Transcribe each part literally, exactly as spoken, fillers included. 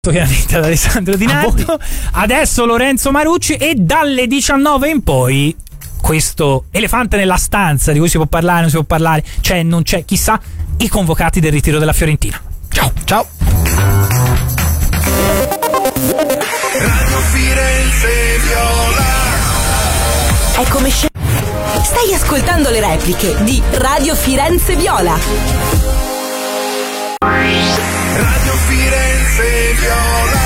Chiaramente ad Alessandro Di Nardo, adesso Lorenzo Marucci e dalle diciannove in poi questo elefante nella stanza di cui si può parlare, non si può parlare, c'è, non c'è, chissà, i convocati del ritiro della Fiorentina. Ciao, ciao. Radio Firenze Viola. È come sc- Stai ascoltando le repliche di Radio Firenze Viola. Radio Firenze Viola.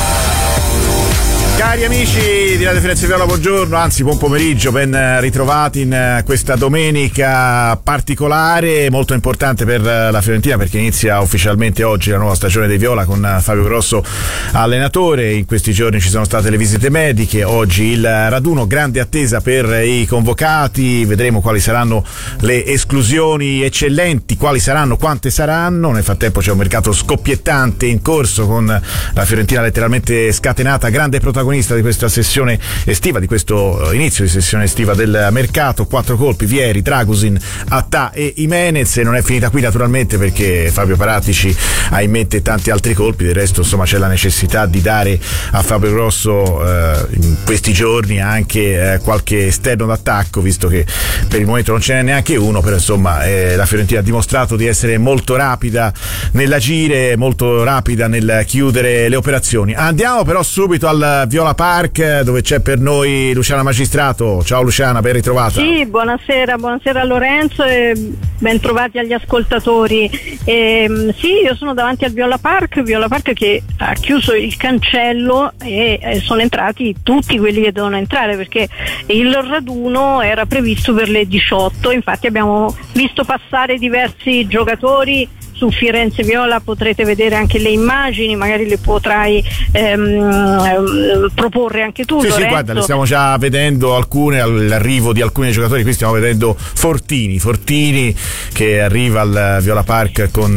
Cari amici di Radio Firenze Viola, buongiorno, anzi buon pomeriggio, ben ritrovati in questa domenica particolare, molto importante per la Fiorentina perché inizia ufficialmente oggi la nuova stagione dei Viola con Fabio Grosso allenatore. In questi giorni ci sono state le visite mediche, oggi il raduno, grande attesa per i convocati, vedremo quali saranno le esclusioni eccellenti, quali saranno, quante saranno. Nel frattempo c'è un mercato scoppiettante in corso con la Fiorentina letteralmente scatenata, grande protagonista di questa sessione estiva, di questo inizio di sessione estiva del mercato. Quattro colpi: Vieri, Dragusin, Attà e Jimenez. E non è finita qui naturalmente perché Fabio Paratici ha in mente tanti altri colpi. Del resto insomma c'è la necessità di dare a Fabio Grosso eh, in questi giorni anche eh, qualche esterno d'attacco, visto che per il momento non ce n'è neanche uno, però insomma eh, la Fiorentina ha dimostrato di essere molto rapida nell'agire, molto rapida nel chiudere le operazioni. Andiamo però subito al Viola Park dove c'è per noi Luciana Magistrato. Ciao Luciana, ben ritrovata. Sì, buonasera, buonasera Lorenzo e ben trovati agli ascoltatori. E, sì, io sono davanti al Viola Park, Viola Park che ha chiuso il cancello e eh, sono entrati tutti quelli che devono entrare perché il raduno era previsto per le diciotto, infatti abbiamo visto passare diversi giocatori. Su Firenze Viola potrete vedere anche le immagini, magari le potrai ehm, ehm, proporre anche tu. Sì, Lorenzo. sì, guarda, le stiamo già vedendo alcune, all'arrivo di alcuni giocatori. Qui stiamo vedendo Fortini, Fortini che arriva al Viola Park con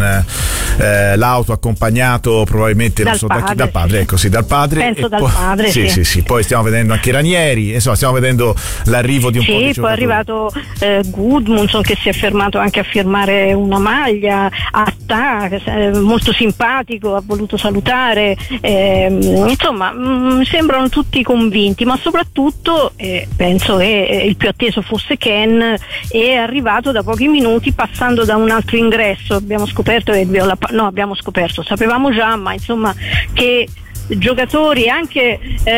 eh, l'auto accompagnato probabilmente dal, non so, padre, da, dal padre, ecco sì, dal padre. Penso e dal poi, padre, sì, sì. sì, sì. Poi stiamo vedendo anche Ranieri, insomma stiamo vedendo l'arrivo di un sì, po' di giocatori. Sì, poi è arrivato eh, Gudmundsson che si è fermato anche a firmare una maglia, Attà, molto simpatico, ha voluto salutare, eh, insomma mh, sembrano tutti convinti, ma soprattutto eh, penso che il più atteso fosse Ken, è arrivato da pochi minuti passando da un altro ingresso. Abbiamo scoperto che Viola, no abbiamo scoperto, sapevamo già, ma insomma che giocatori anche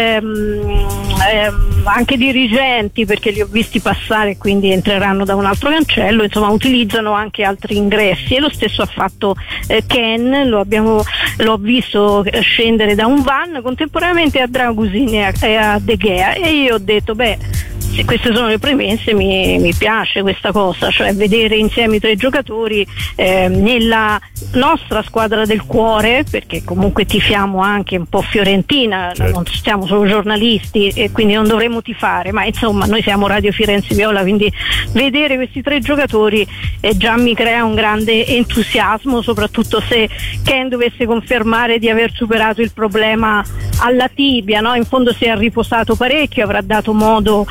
ehm, ehm, anche dirigenti, perché li ho visti passare, quindi entreranno da un altro cancello, insomma utilizzano anche altri ingressi, e lo stesso ha fatto eh, Ken, lo abbiamo l'ho visto scendere da un van contemporaneamente a Dragusin e a, e a De Gea, e io ho detto beh, se queste sono le premesse mi, mi piace questa cosa, cioè vedere insieme i tre giocatori eh, nella nostra squadra del cuore, perché comunque tifiamo anche un po' Fiorentina, certo. Non siamo solo giornalisti e quindi non dovremmo tifare, ma insomma noi siamo Radio Firenze Viola, quindi vedere questi tre giocatori eh, già mi crea un grande entusiasmo, soprattutto se Ken dovesse confermare di aver superato il problema alla tibia, no? In fondo si è riposato parecchio, avrà dato modo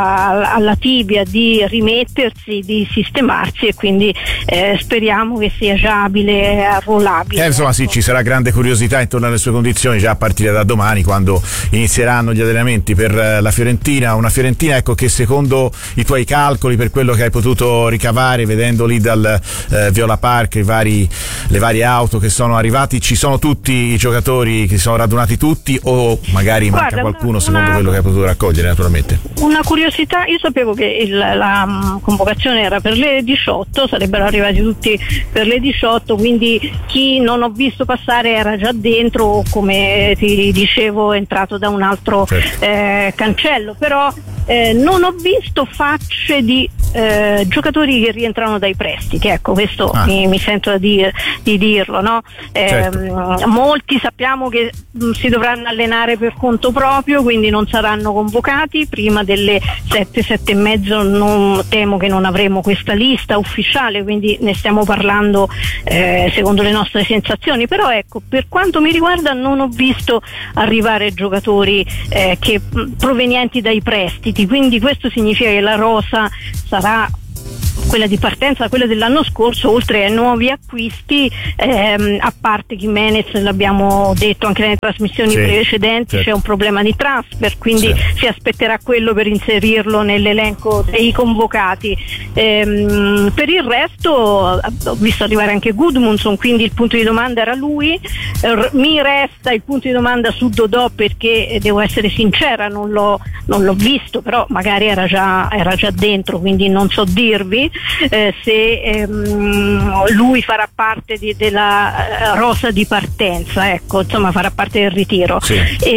a, alla tibia di rimettersi, di sistemarsi, e quindi eh, speriamo che sia già abile e arruolabile. Eh, insomma sì, ci sarà grande curiosità intorno alle sue condizioni già a partire da domani, quando inizieranno gli allenamenti per la Fiorentina. Una Fiorentina, ecco, che secondo i tuoi calcoli, per quello che hai potuto ricavare vedendo lì dal eh, Viola Park i vari, le varie auto che sono arrivati, ci sono tutti i giocatori che si sono radunati tutti, o magari manca Guarda, qualcuno una, secondo una, quello che hai potuto raccogliere naturalmente? Una curiosità, io sapevo che il, la um, convocazione era per le diciotto, sarebbero arrivati tutti per le diciotto, quindi chi non ho visto passare era già dentro o, come ti dicevo, è entrato da un altro certo. eh, cancello, però eh, non ho visto facce di eh, giocatori che rientrano dai prestiti, ecco, questo ah. mi, mi sento di, di dirlo, no? Eh, certo. Molti sappiamo che mh, si dovranno allenare per conto proprio, quindi non saranno convocati prima delle sette, sette e mezzo, non, temo che non avremo questa lista ufficiale, quindi ne stiamo parlando eh, secondo le nostre sensazioni, però ecco, per quanto mi riguarda non ho visto arrivare giocatori eh, che provenienti dai prestiti, quindi questo significa che la rosa sarà quella di partenza, quella dell'anno scorso, oltre ai nuovi acquisti, ehm, a parte Jimenez, l'abbiamo detto anche nelle trasmissioni sì, precedenti, certo. c'è un problema di transfer, quindi sì. si aspetterà quello per inserirlo nell'elenco dei convocati. Ehm, per il resto ho visto arrivare anche Gudmundsson, quindi il punto di domanda era lui. Eh, mi resta il punto di domanda su Dodò, perché eh, devo essere sincera, non l'ho, non l'ho visto, però magari era già, era già dentro, quindi non so dirvi eh, se ehm, lui farà parte di, della rosa di partenza, ecco, insomma farà parte del ritiro. Sì.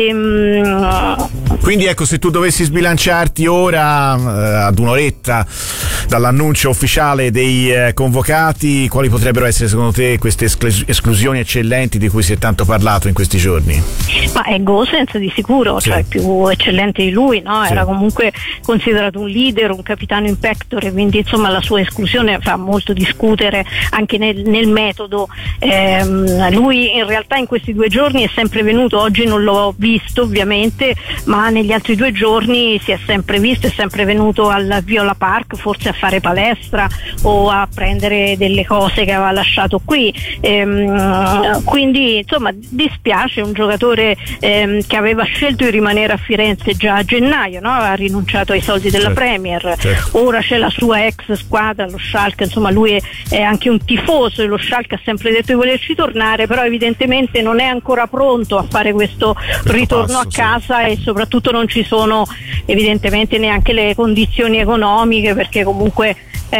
Ehm, Quindi ecco, se tu dovessi sbilanciarti ora eh, ad un'oretta dall'annuncio ufficiale dei eh, convocati, quali potrebbero essere secondo te queste esclus- esclusioni eccellenti di cui si è tanto parlato in questi giorni? Ma è Gosens di sicuro, Sì. cioè più eccellente di lui, no? Sì. Era comunque considerato un leader, un capitano in pectore, quindi insomma la sua esclusione fa molto discutere anche nel, nel metodo. Ehm, lui in realtà in questi due giorni è sempre venuto, oggi non l'ho visto ovviamente, ma negli altri due giorni si è sempre visto, è sempre venuto al Viola Park, forse a fare palestra o a prendere delle cose che aveva lasciato qui. Ehm, quindi insomma dispiace, un giocatore ehm, che aveva scelto di rimanere a Firenze già a gennaio, no? Ha rinunciato ai soldi della Certo. Premier, Certo. ora c'è la sua ex squadra, lo Schalke, insomma lui è, è anche un tifoso e lo Schalke ha sempre detto di volerci tornare, però evidentemente non è ancora pronto a fare questo, questo ritorno passo, a casa, sì. E soprattutto non ci sono evidentemente neanche le condizioni economiche, perché comunque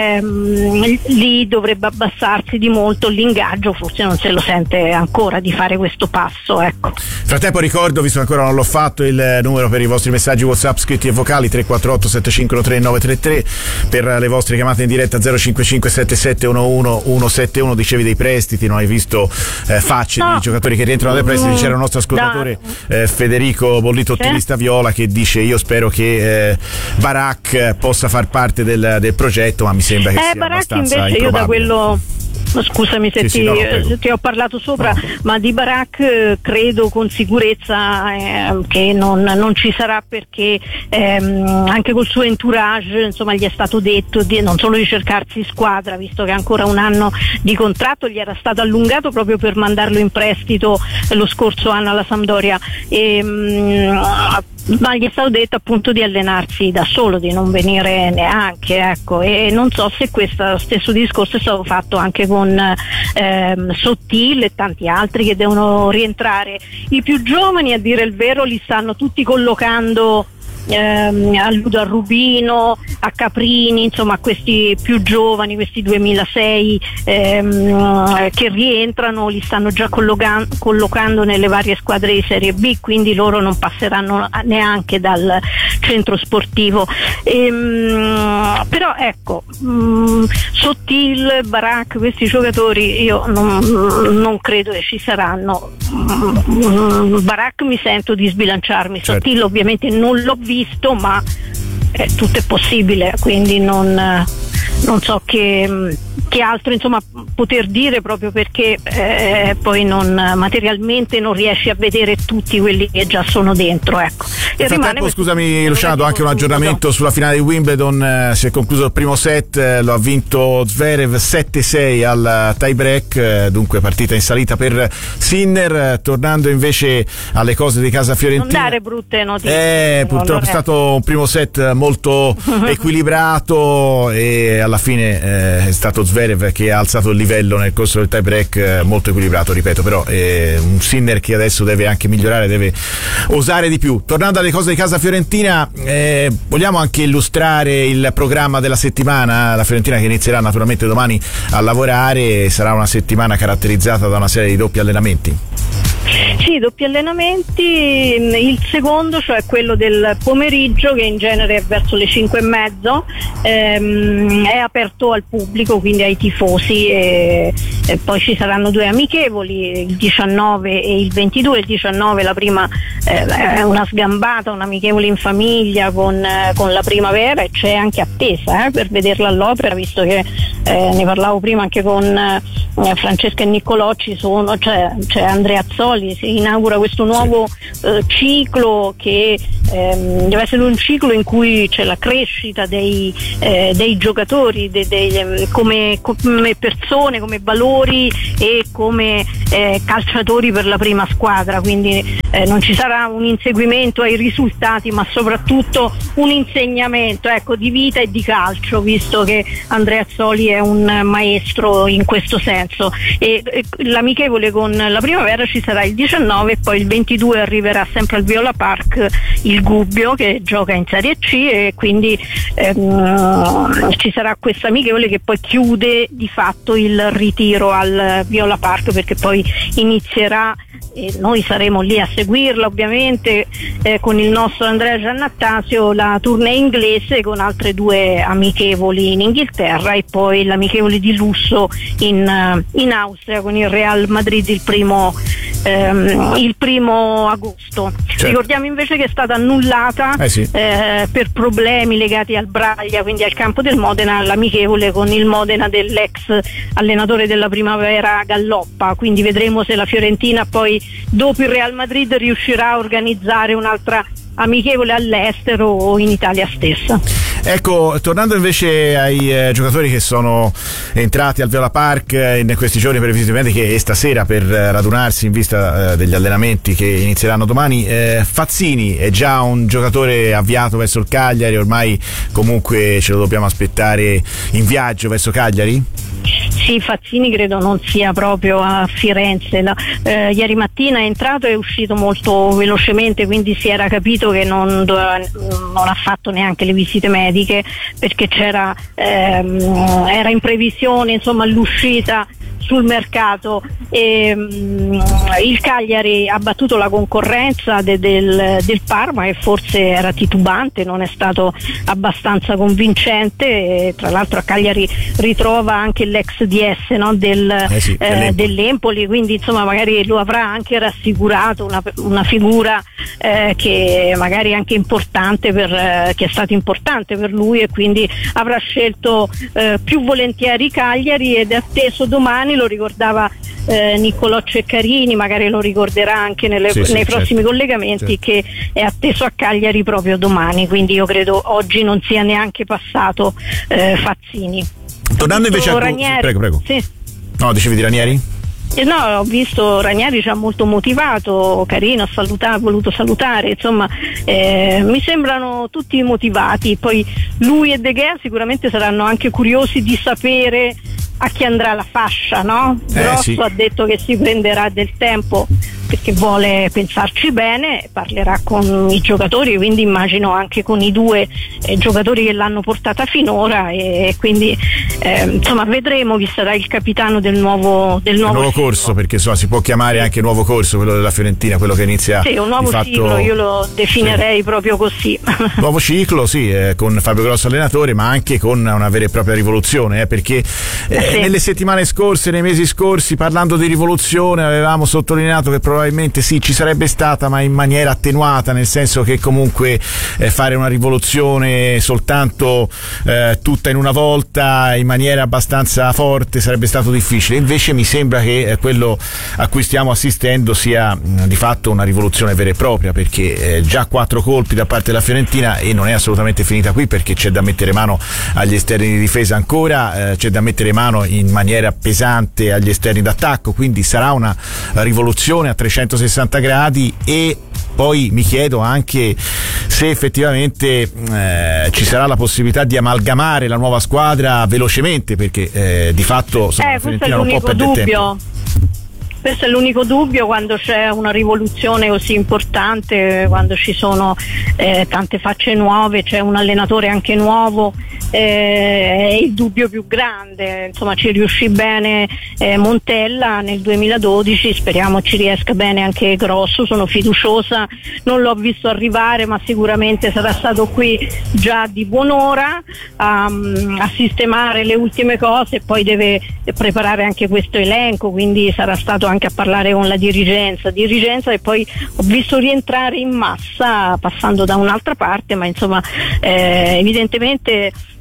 ehm, lì dovrebbe abbassarsi di molto l'ingaggio, forse non se lo sente ancora di fare questo passo, ecco. Frattempo ricordo, visto che ancora non l'ho fatto, il numero per i vostri messaggi WhatsApp scritti e vocali tre quattro otto sette cinque uno tre nove tre tre, per le vostre chiamate in diretta zero cinque cinque sette sette uno uno uno sette uno. Dicevi dei prestiti, non hai visto eh, facce no. di giocatori che rientrano dai prestiti. C'era un nostro ascoltatore eh, Federico Bollito, ottimista viola, che dice: io spero che eh, Barak possa far parte del, del progetto, ma mi sembra che eh, sia Barak abbastanza invece improbabile. io da quello scusami se, sì, ti, sì, no, no, ti ho parlato sopra, no. Ma di Barak eh, credo con sicurezza eh, che non, non ci sarà, perché ehm, anche col suo entourage insomma gli è stato detto di, non solo di cercarsi squadra, visto che ancora un anno di contratto gli era stato allungato proprio per mandarlo in prestito lo scorso anno alla Sampdoria, e, mh, ma gli è stato detto appunto di allenarsi da solo, di non venire neanche, ecco, e non so se questo stesso discorso è stato fatto anche con ehm, Sottile e tanti altri che devono rientrare. I più giovani, a dire il vero, li stanno tutti collocando ehm, a Ludo, a Rubino, a Caprini, insomma a questi più giovani, questi duemilasei ehm, che rientrano, li stanno già collocan- collocando nelle varie squadre di Serie B, quindi loro non passeranno neanche dal centro sportivo. Ehm, però ecco, mh, Sottil, Barak, questi giocatori io non, non credo che ci saranno. mh, Barak mi sento di sbilanciarmi, Certo. Sottil ovviamente non l'ho visto, ma eh, tutto è possibile, quindi non, non so che, che altro insomma poter dire, proprio perché eh, poi non, materialmente non riesci a vedere tutti quelli che già sono dentro, ecco. Nel frattempo, scusami Luciano, do anche un aggiornamento sulla finale di Wimbledon. Eh, si è concluso il primo set, eh, lo ha vinto Zverev sette sei al tie break, eh, dunque partita in salita per Sinner. Eh, tornando invece alle cose di casa fiorentina, non dare brutte notizie, eh, purtroppo allora. È stato un primo set molto equilibrato e alla fine eh, è stato Zverev che ha alzato il livello nel corso del tie break, eh, molto equilibrato, ripeto, però eh, un Sinner che adesso deve anche migliorare, deve osare di più. Tornando alle cose di casa fiorentina, eh, vogliamo anche illustrare il programma della settimana. La Fiorentina che inizierà naturalmente domani a lavorare, sarà una settimana caratterizzata da una serie di doppi allenamenti. Sì, doppi allenamenti, il secondo, cioè quello del pomeriggio, che in genere è verso le cinque e mezzo, ehm, è aperto al pubblico, quindi ai tifosi, e, e poi ci saranno due amichevoli, il diciannove e il ventidue. Il diciannove la prima eh, è una sgambata, un amichevole in famiglia con, eh, con la Primavera, e c'è anche attesa eh, per vederla all'Opera, visto che eh, ne parlavo prima anche con eh, Francesca e Niccolò, ci sono, c'è, c'è Andrea Azzoli, si inaugura questo nuovo sì. eh, ciclo che ehm, deve essere un ciclo in cui c'è la crescita dei, eh, dei giocatori dei, dei, come, come persone, come valori e come eh, calciatori per la prima squadra, quindi eh, non ci sarà un inseguimento ai risultati ma soprattutto un insegnamento, ecco, di vita e di calcio, visto che Andrea Azzoli è un maestro in questo senso. E, e l'amichevole con la Primavera ci sarà il diciannove e poi il ventidue arriverà sempre al Viola Park il Gubbio, che gioca in Serie C, e quindi ehm, ci sarà questa amichevole che poi chiude di fatto il ritiro al Viola Park, perché poi inizierà e noi saremo lì a seguirla ovviamente eh, con il nostro Andrea Giannattasio, la tournée inglese con altre due amichevoli in Inghilterra e poi l'amichevole di lusso in, in Austria con il Real Madrid il primo, ehm, il primo agosto. Certo. Ricordiamo invece che è stata annullata eh sì. eh, per problemi legati al Braglia, quindi al campo del Modena, l'amichevole con il Modena dell'ex allenatore della Primavera Galloppa, quindi vedremo se la Fiorentina poi dopo il Real Madrid riuscirà a organizzare un'altra amichevole all'estero o in Italia stessa. Ecco, tornando invece ai eh, giocatori che sono entrati al Viola Park eh, in questi giorni per visite mediche e stasera per eh, radunarsi in vista eh, degli allenamenti che inizieranno domani, eh, Fazzini è già un giocatore avviato verso il Cagliari, ormai comunque ce lo dobbiamo aspettare in viaggio verso Cagliari? Sì, Fazzini credo non sia proprio a Firenze. La, eh, ieri mattina è entrato e è uscito molto velocemente, quindi si era capito che non, non ha fatto neanche le visite mediche, perché c'era ehm, era in previsione, insomma, l'uscita sul mercato. E, um, il Cagliari ha battuto la concorrenza de, del, del Parma, e forse era titubante, non è stato abbastanza convincente, e tra l'altro a Cagliari ritrova anche l'ex D S, no, del, eh sì, eh, dell'Empoli, quindi insomma magari lo avrà anche rassicurato, una, una figura eh, che magari è anche importante per, eh, che è stata importante per lui, e quindi avrà scelto eh, più volentieri Cagliari, ed è atteso domani, lo ricordava eh, Niccolò Ceccarini, magari lo ricorderà anche nelle, sì, nei sì, prossimi certo. collegamenti, certo. che è atteso a Cagliari proprio domani, quindi io credo oggi non sia neanche passato eh, Fazzini. Tornando invece a Ranieri, prego prego sì. No, dicevi di Ranieri? Eh no, ho visto Ranieri già molto motivato, carino, ha salutato, ha voluto salutare, insomma eh, mi sembrano tutti motivati. Poi lui e De Gea sicuramente saranno anche curiosi di sapere a chi andrà la fascia, no? Eh, Grosso sì. ha detto che si prenderà del tempo perché vuole pensarci bene, parlerà con i giocatori, quindi immagino anche con i due eh, giocatori che l'hanno portata finora, e, e quindi eh, insomma vedremo chi sarà il capitano del nuovo del nuovo, nuovo corso, perché insomma si può chiamare anche nuovo corso quello della Fiorentina, quello che inizia sì, un nuovo di fatto, ciclo, io lo definirei sì. proprio così. Nuovo ciclo, sì, eh, con Fabio Grosso allenatore, ma anche con una vera e propria rivoluzione, eh, perché eh, sì. nelle settimane scorse, nei mesi scorsi, parlando di rivoluzione, avevamo sottolineato che probabilmente sì, ci sarebbe stata, ma in maniera attenuata, nel senso che comunque eh, fare una rivoluzione soltanto eh, tutta in una volta, in maniera abbastanza forte, sarebbe stato difficile. Invece mi sembra che eh, quello a cui stiamo assistendo sia mh, di fatto una rivoluzione vera e propria, perché eh, già quattro colpi da parte della Fiorentina, e non è assolutamente finita qui, perché c'è da mettere mano agli esterni di difesa ancora, eh, c'è da mettere mano in maniera pesante agli esterni d'attacco, quindi sarà una rivoluzione a trecentosessanta gradi. E poi mi chiedo anche se effettivamente eh, ci sarà la possibilità di amalgamare la nuova squadra velocemente, perché eh, di fatto insomma, eh, la Fiorentina non può perdere tempo. Questo è l'unico dubbio quando c'è una rivoluzione così importante, quando ci sono eh, tante facce nuove, c'è un allenatore anche nuovo, eh, è il dubbio più grande. Insomma, ci riuscì bene eh, Montella nel duemiladodici, speriamo ci riesca bene anche Grosso, sono fiduciosa, non l'ho visto arrivare, ma sicuramente sarà stato qui già di buon'ora a, a sistemare le ultime cose, e poi deve preparare anche questo elenco, quindi sarà stato anche a parlare con la dirigenza dirigenza e poi ho visto rientrare in massa passando da un'altra parte, ma insomma eh, evidentemente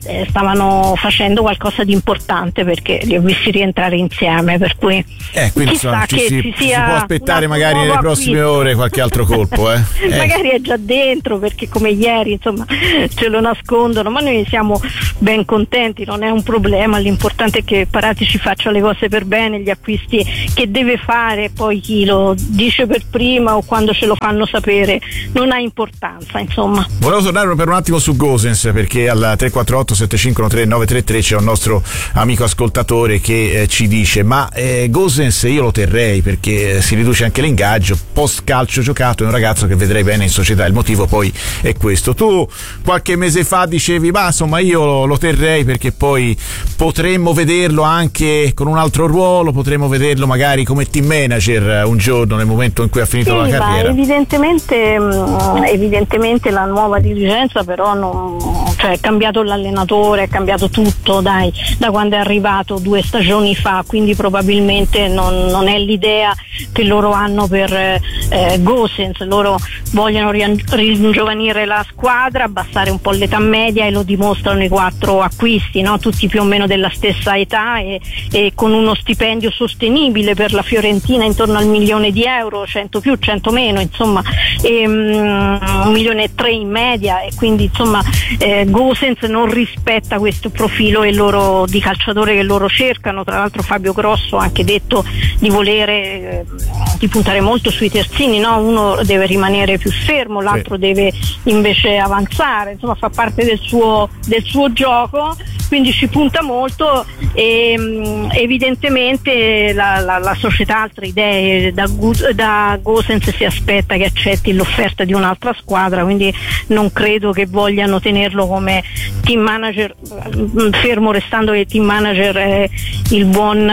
eh, stavano facendo qualcosa di importante, perché li ho visti rientrare insieme, per cui eh, quindi chissà insomma, ci, che si, ci si sia può aspettare magari nelle prossime acquisto. ore qualche altro colpo, eh? eh. Magari è già dentro, perché come ieri insomma ce lo nascondono, ma noi siamo ben contenti, non è un problema, l'importante è che Paratici ci faccia le cose per bene, gli acquisti che deve fare, poi chi lo dice per prima o quando ce lo fanno sapere non ha importanza, insomma. Volevo tornare per un attimo su Gosens, perché al tre quattro otto sette cinque tre nove tre tre c'è un nostro amico ascoltatore che eh, ci dice: ma eh, Gosens io lo terrei perché si riduce anche l'ingaggio, post calcio giocato, è un ragazzo che vedrei bene in società, il motivo poi è questo. Tu qualche mese fa dicevi ma insomma io lo, lo terrei perché poi potremmo vederlo anche con un altro ruolo, potremmo vederlo magari come team manager un giorno nel momento in cui ha finito sì, la carriera. Ma evidentemente, evidentemente la nuova dirigenza però non, cioè è cambiato l'allenatore, è cambiato tutto dai, da quando è arrivato due stagioni fa, quindi probabilmente non, non è l'idea che loro hanno per eh, Gosens. Loro vogliono ringiovanire la squadra, abbassare un po' l'età media, e lo dimostrano i quattro acquisti, no? Tutti più o meno della stessa età e, e con uno stipendio sostenibile per la Fiorentina intorno al milione di euro, cento più, cento meno, insomma, e, um, un milione e tre in media, e quindi insomma eh, Gosens non rispetta questo profilo e loro, di calciatore che loro cercano. Tra l'altro Fabio Grosso ha anche detto di volere eh, di puntare molto sui terzini, no? Uno deve rimanere più fermo, l'altro sì. deve invece avanzare, insomma fa parte del suo, del suo gioco, quindi ci punta molto e um, evidentemente la, la, la società ha altre idee. Da, da Gosens si aspetta che accetti l'offerta di un'altra squadra, quindi non credo che vogliano tenerlo come team manager, fermo restando che team manager è il buon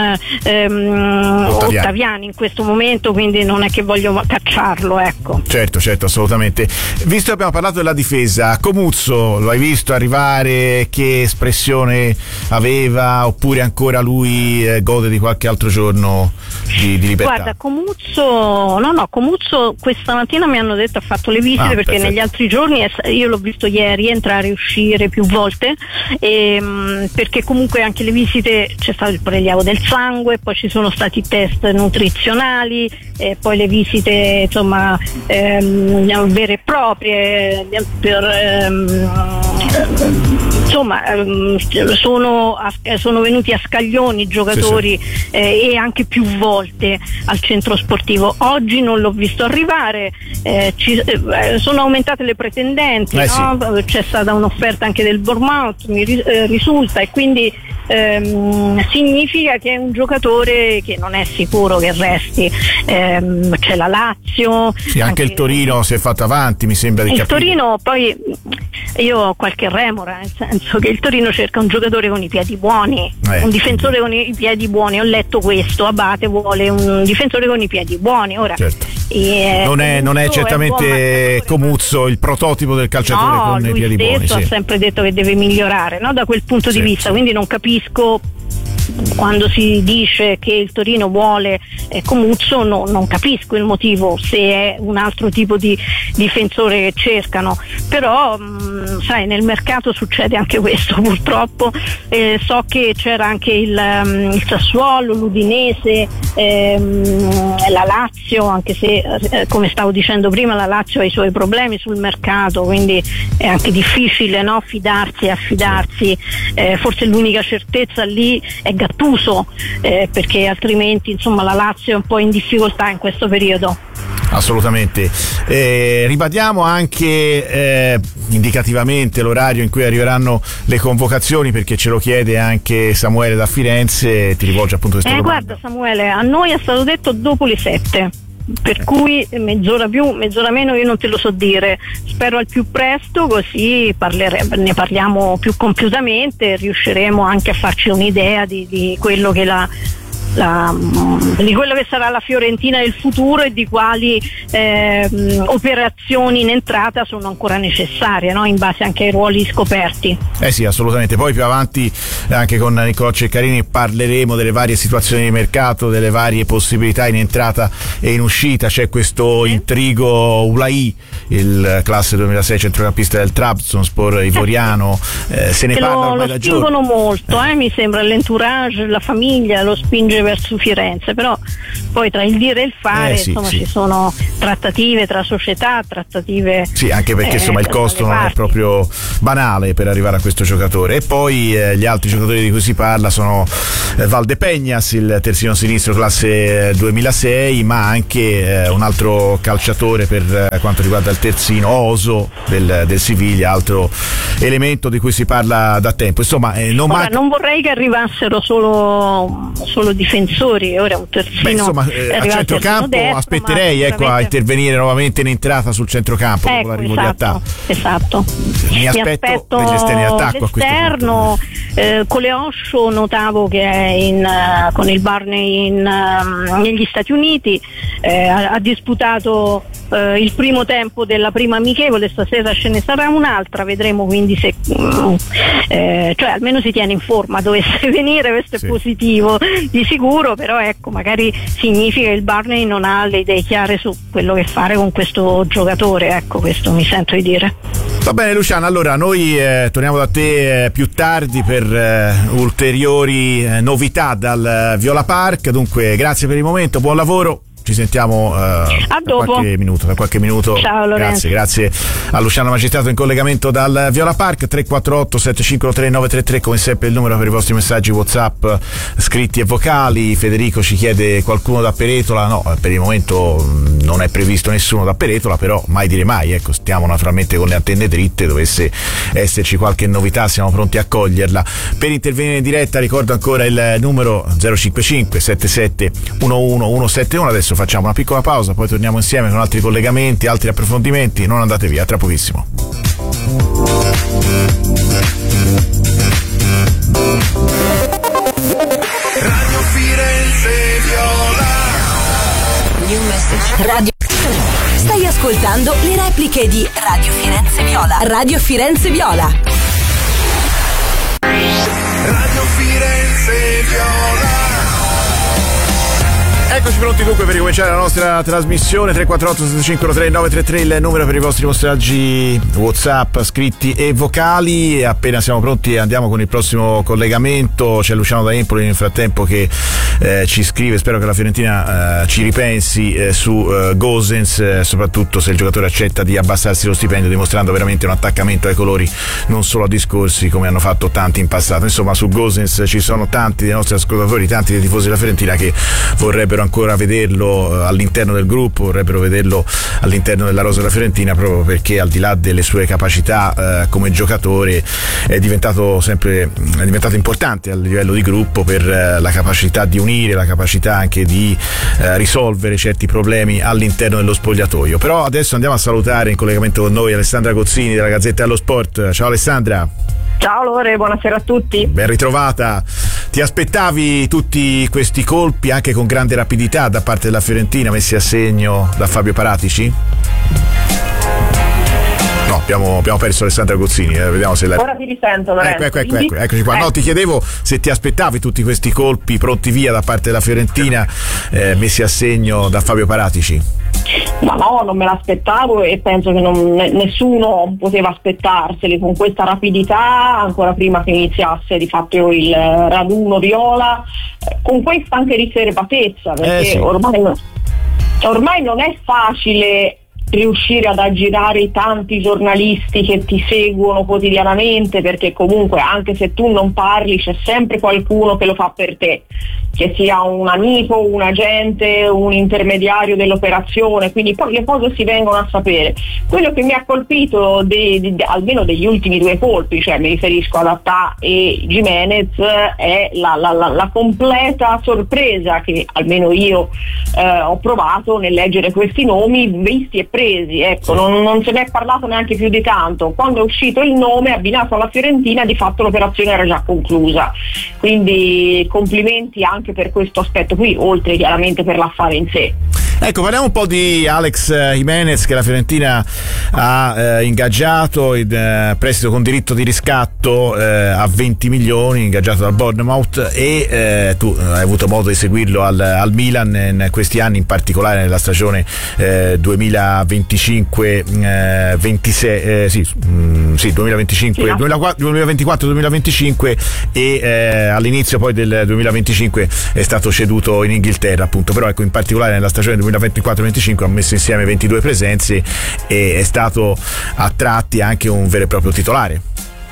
ehm, Ottaviani. Ottaviani in questo momento, quindi non è che voglio cacciarlo, ecco. Certo, certo, assolutamente. Visto che abbiamo parlato della difesa, Comuzzo lo hai visto arrivare, che espressione aveva, oppure ancora lui eh, gode di qualche altro giorno di, di libertà? Guarda, Comuzzo, no no, Comuzzo questa mattina mi hanno detto ha fatto le visite, ah, perché perfetto. Negli altri giorni io l'ho visto ieri entrare e uscire più volte, e, perché comunque anche le visite c'è stato il prelievo del sangue, poi ci sono stati test nutrizionali, e poi le visite insomma ehm, vere e proprie per ehm, insomma ehm, sono, sono venuti a scaglioni i giocatori, sì, sì. Eh, e anche più volte al centro sportivo. Oggi non l'ho visto arrivare, eh, ci, eh, sono aumentate le pretendenti, eh, no? Sì. C'è stata un'offerta anche del Bournemouth, mi ri, eh, risulta, e quindi ehm, significa che è un giocatore che non è sicuro che resti. Ehm, c'è la Lazio, sì, anche, anche il Torino si è fatto avanti, mi sembra di il capire. Torino, poi io ho qualche remora, nel senso che il Torino cerca un giocatore con i piedi buoni, eh, un difensore quindi. con i piedi buoni. Ho letto questo, Abate vuole un difensore con i piedi buoni. Ora certo. eh, non, è, non è certamente è Comuzzo il prototipo del calciatore no, con i piedi buoni. Lui stesso sì. ha sempre detto che deve migliorare, no? Da quel punto sì, di vista, sì. quindi non capisco quando si dice che il Torino vuole eh, Comuzzo, no, non capisco il motivo, se è un altro tipo di difensore che cercano, però mh, sai, nel mercato succede anche questo purtroppo. Eh, so che c'era anche il, um, il Sassuolo, l'Udinese, ehm, la Lazio, anche se eh, come stavo dicendo prima la Lazio ha i suoi problemi sul mercato, quindi è anche difficile, no? Fidarsi e affidarsi. Eh, forse l'unica certezza lì è Gattuso, eh, perché altrimenti insomma la Lazio è un po' in difficoltà in questo periodo. Assolutamente. Eh, ribadiamo anche eh, indicativamente l'orario in cui arriveranno le convocazioni, perché ce lo chiede anche Samuele da Firenze, ti rivolge appunto questa eh, domanda. Guarda Samuele, a noi è stato detto dopo le sette, per cui mezz'ora più, mezz'ora meno io non te lo so dire. Spero al più presto, così parlere, ne parliamo più compiutamente e riusciremo anche a farci un'idea di, di quello che la la, di quello che sarà la Fiorentina del futuro e di quali eh, operazioni in entrata sono ancora necessarie, no? In base anche ai ruoli scoperti. Eh sì, assolutamente. Poi più avanti anche con Niccolò Ceccarini parleremo delle varie situazioni di mercato, delle varie possibilità in entrata e in uscita. C'è questo intrigo Ulai, il classe duemilasei centrocampista del Trabzonspor ivoriano, eh, se ne che parla lo, ormai lo da giorni. spingono molto, eh, mi sembra, l'entourage, la famiglia lo spinge verso Firenze, però poi tra il dire e il fare eh sì, insomma sì. ci sono trattative tra società, trattative sì, anche perché eh, insomma il costo non è proprio banale per arrivare a questo giocatore. E poi eh, gli altri giocatori di cui si parla sono eh, Valdepeñas, il terzino sinistro classe duemilasei, ma anche eh, un altro calciatore per eh, quanto riguarda il terzino, Oso del, del Siviglia, altro elemento di cui si parla da tempo. Insomma, eh, non, ora, manca... non vorrei che arrivassero solo, solo difensori, ora un terzino. Beh, insomma, eh, a centrocampo destro, aspetterei ecco, a intervenire nuovamente in entrata sul centrocampo, ecco, dopo l'arrivo esatto, di Attà. Esatto. Mi aspetto, Mi aspetto degli esterni d'attacco a questo l'esterno. Eh, Coleoscio notavo che è in, uh, con il Barney in, uh, negli Stati Uniti, eh, ha, ha disputato uh, il primo tempo della prima amichevole, stasera ce ne sarà un'altra, vedremo quindi se um, eh, cioè almeno si tiene in forma, dovesse venire, questo sì. è positivo di sicuro, però ecco, magari significa che il Barney non ha le idee chiare su quello che fare con questo giocatore, ecco, questo mi sento di dire. Va bene Luciana, allora noi eh, torniamo da te eh, più tardi per eh, ulteriori eh, novità dal Viola Park. Dunque grazie per il momento, buon lavoro. Ci sentiamo uh, a tra qualche minuto, tra qualche minuto. Ciao Lorenzo. Grazie, grazie a Luciano Magistrato in collegamento dal Viola Park. Tre quattro otto sette cinque tre nove tre tre come sempre il numero per i vostri messaggi WhatsApp scritti e vocali. Federico ci chiede qualcuno da Peretola. No, per il momento non è previsto nessuno da Peretola, però mai dire mai, ecco, stiamo naturalmente con le antenne dritte, dovesse esserci qualche novità siamo pronti a coglierla. Per intervenire in diretta ricordo ancora il numero zero cinque cinque sette sette uno uno uno sette uno. Adesso facciamo una piccola pausa, poi torniamo insieme con altri collegamenti, altri approfondimenti. Non andate via, tra pochissimo. Radio Firenze Viola. New message. Radio. Stai ascoltando le repliche di Radio Firenze Viola. Radio Firenze Viola. Radio Firenze Viola. Eccoci pronti dunque per ricominciare la nostra trasmissione. Tre quattro otto sette cinque tre nove tre tre il numero per i vostri messaggi WhatsApp scritti e vocali. E appena siamo pronti andiamo con il prossimo collegamento. C'è Luciano da Empoli nel frattempo che eh, ci scrive: spero che la Fiorentina eh, ci ripensi eh, su eh, Gosens, eh, soprattutto se il giocatore accetta di abbassarsi lo stipendio, dimostrando veramente un attaccamento ai colori, non solo a discorsi come hanno fatto tanti in passato. Insomma, su Gosens ci sono tanti dei nostri ascoltatori, tanti dei tifosi della Fiorentina che vorrebbero ancora vederlo all'interno del gruppo, vorrebbero vederlo all'interno della rosa della Fiorentina, proprio perché al di là delle sue capacità eh, come giocatore è diventato sempre è diventato importante a livello di gruppo per eh, la capacità di unire, la capacità anche di eh, risolvere certi problemi all'interno dello spogliatoio. Però adesso andiamo a salutare in collegamento con noi Alessandra Gozzini della Gazzetta dello Sport. Ciao Alessandra. Ciao Lore, buonasera a tutti. Ben ritrovata. Ti aspettavi tutti questi colpi anche con grande rapidità da parte della Fiorentina messi a segno da Fabio Paratici? No, abbiamo, abbiamo perso Alessandra Gozzini, eh, vediamo se la... Ora ti risento, Lorenzo. Ecco, ecco, ecco, eccoci qua. No, ti chiedevo se ti aspettavi tutti questi colpi pronti via da parte della Fiorentina eh, messi a segno da Fabio Paratici. Ma no, non me l'aspettavo e penso che non, nessuno poteva aspettarseli con questa rapidità, ancora prima che iniziasse di fatto il raduno viola, con questa anche riservatezza, perché eh sì. ormai, ormai non è facile riuscire ad aggirare i tanti giornalisti che ti seguono quotidianamente, perché comunque anche se tu non parli c'è sempre qualcuno che lo fa per te, che sia un amico, un agente, un intermediario dell'operazione, quindi poi le cose si vengono a sapere. Quello che mi ha colpito de, de, de, almeno degli ultimi due colpi, cioè mi riferisco ad Attà e Gimenez, è la, la, la, la completa sorpresa che almeno io eh, ho provato nel leggere questi nomi visti e presi sorpresi, ecco, non, non se ne è parlato neanche più di tanto. Quando è uscito il nome abbinato alla Fiorentina, di fatto l'operazione era già conclusa, quindi complimenti anche per questo aspetto qui, oltre chiaramente per l'affare in sé. Ecco, parliamo un po' di Alex Jimenez, che la Fiorentina ha eh, ingaggiato in eh, prestito con diritto di riscatto eh, a venti milioni, ingaggiato dal Bournemouth, e eh, tu hai avuto modo di seguirlo al, al Milan in questi anni, in particolare nella stagione eh, duemilaventicinque ventisei, eh, sì, mh, sì, duemilaventicinque, duemilaventiquattro duemilaventicinque, e eh, all'inizio poi del duemilaventicinque è stato ceduto in Inghilterra, appunto. Però ecco, in particolare nella stagione duemilaventiquattro venticinque ha messo insieme ventidue presenze e è stato a tratti anche un vero e proprio titolare.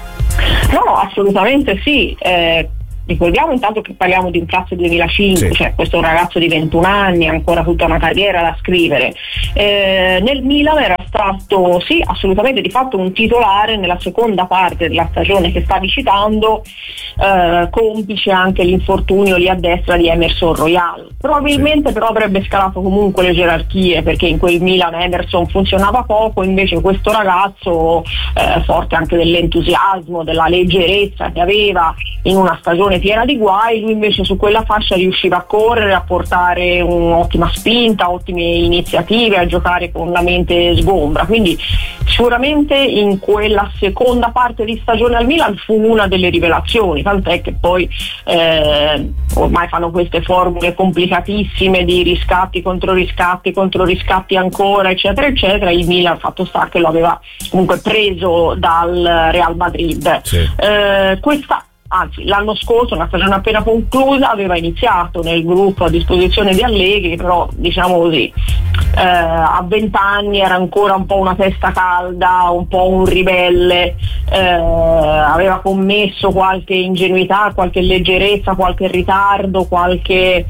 No, assolutamente sì. Eh, ricordiamo intanto che parliamo di un classe duemilacinque, sì. Cioè questo è un ragazzo di ventuno anni, ancora tutta una carriera da scrivere. Eh, nel Milan era stato sì, assolutamente di fatto un titolare nella seconda parte della stagione che stavi citando, eh, complice anche l'infortunio lì a destra di Emerson Royal. Probabilmente sì. Però avrebbe scalato comunque le gerarchie, perché in quel Milan Emerson funzionava poco, invece questo ragazzo, eh, forte anche dell'entusiasmo, della leggerezza che aveva in una stagione piena di guai, lui invece su quella fascia riusciva a correre, a portare un'ottima spinta, ottime iniziative, a giocare con la mente sgombra. Quindi sicuramente in quella seconda parte di stagione al Milan fu una delle rivelazioni, tant'è che poi eh, ormai fanno queste formule complicatissime di riscatti contro riscatti contro riscatti ancora, eccetera eccetera. Il Milan, fatto sta che lo aveva comunque preso dal Real Madrid. Sì. Eh, questa Anzi, l'anno scorso, una stagione appena conclusa, aveva iniziato nel gruppo a disposizione di Allegri, però diciamo così, eh, a vent'anni era ancora un po' una testa calda, un po' un ribelle, eh, aveva commesso qualche ingenuità, qualche leggerezza, qualche ritardo, qualche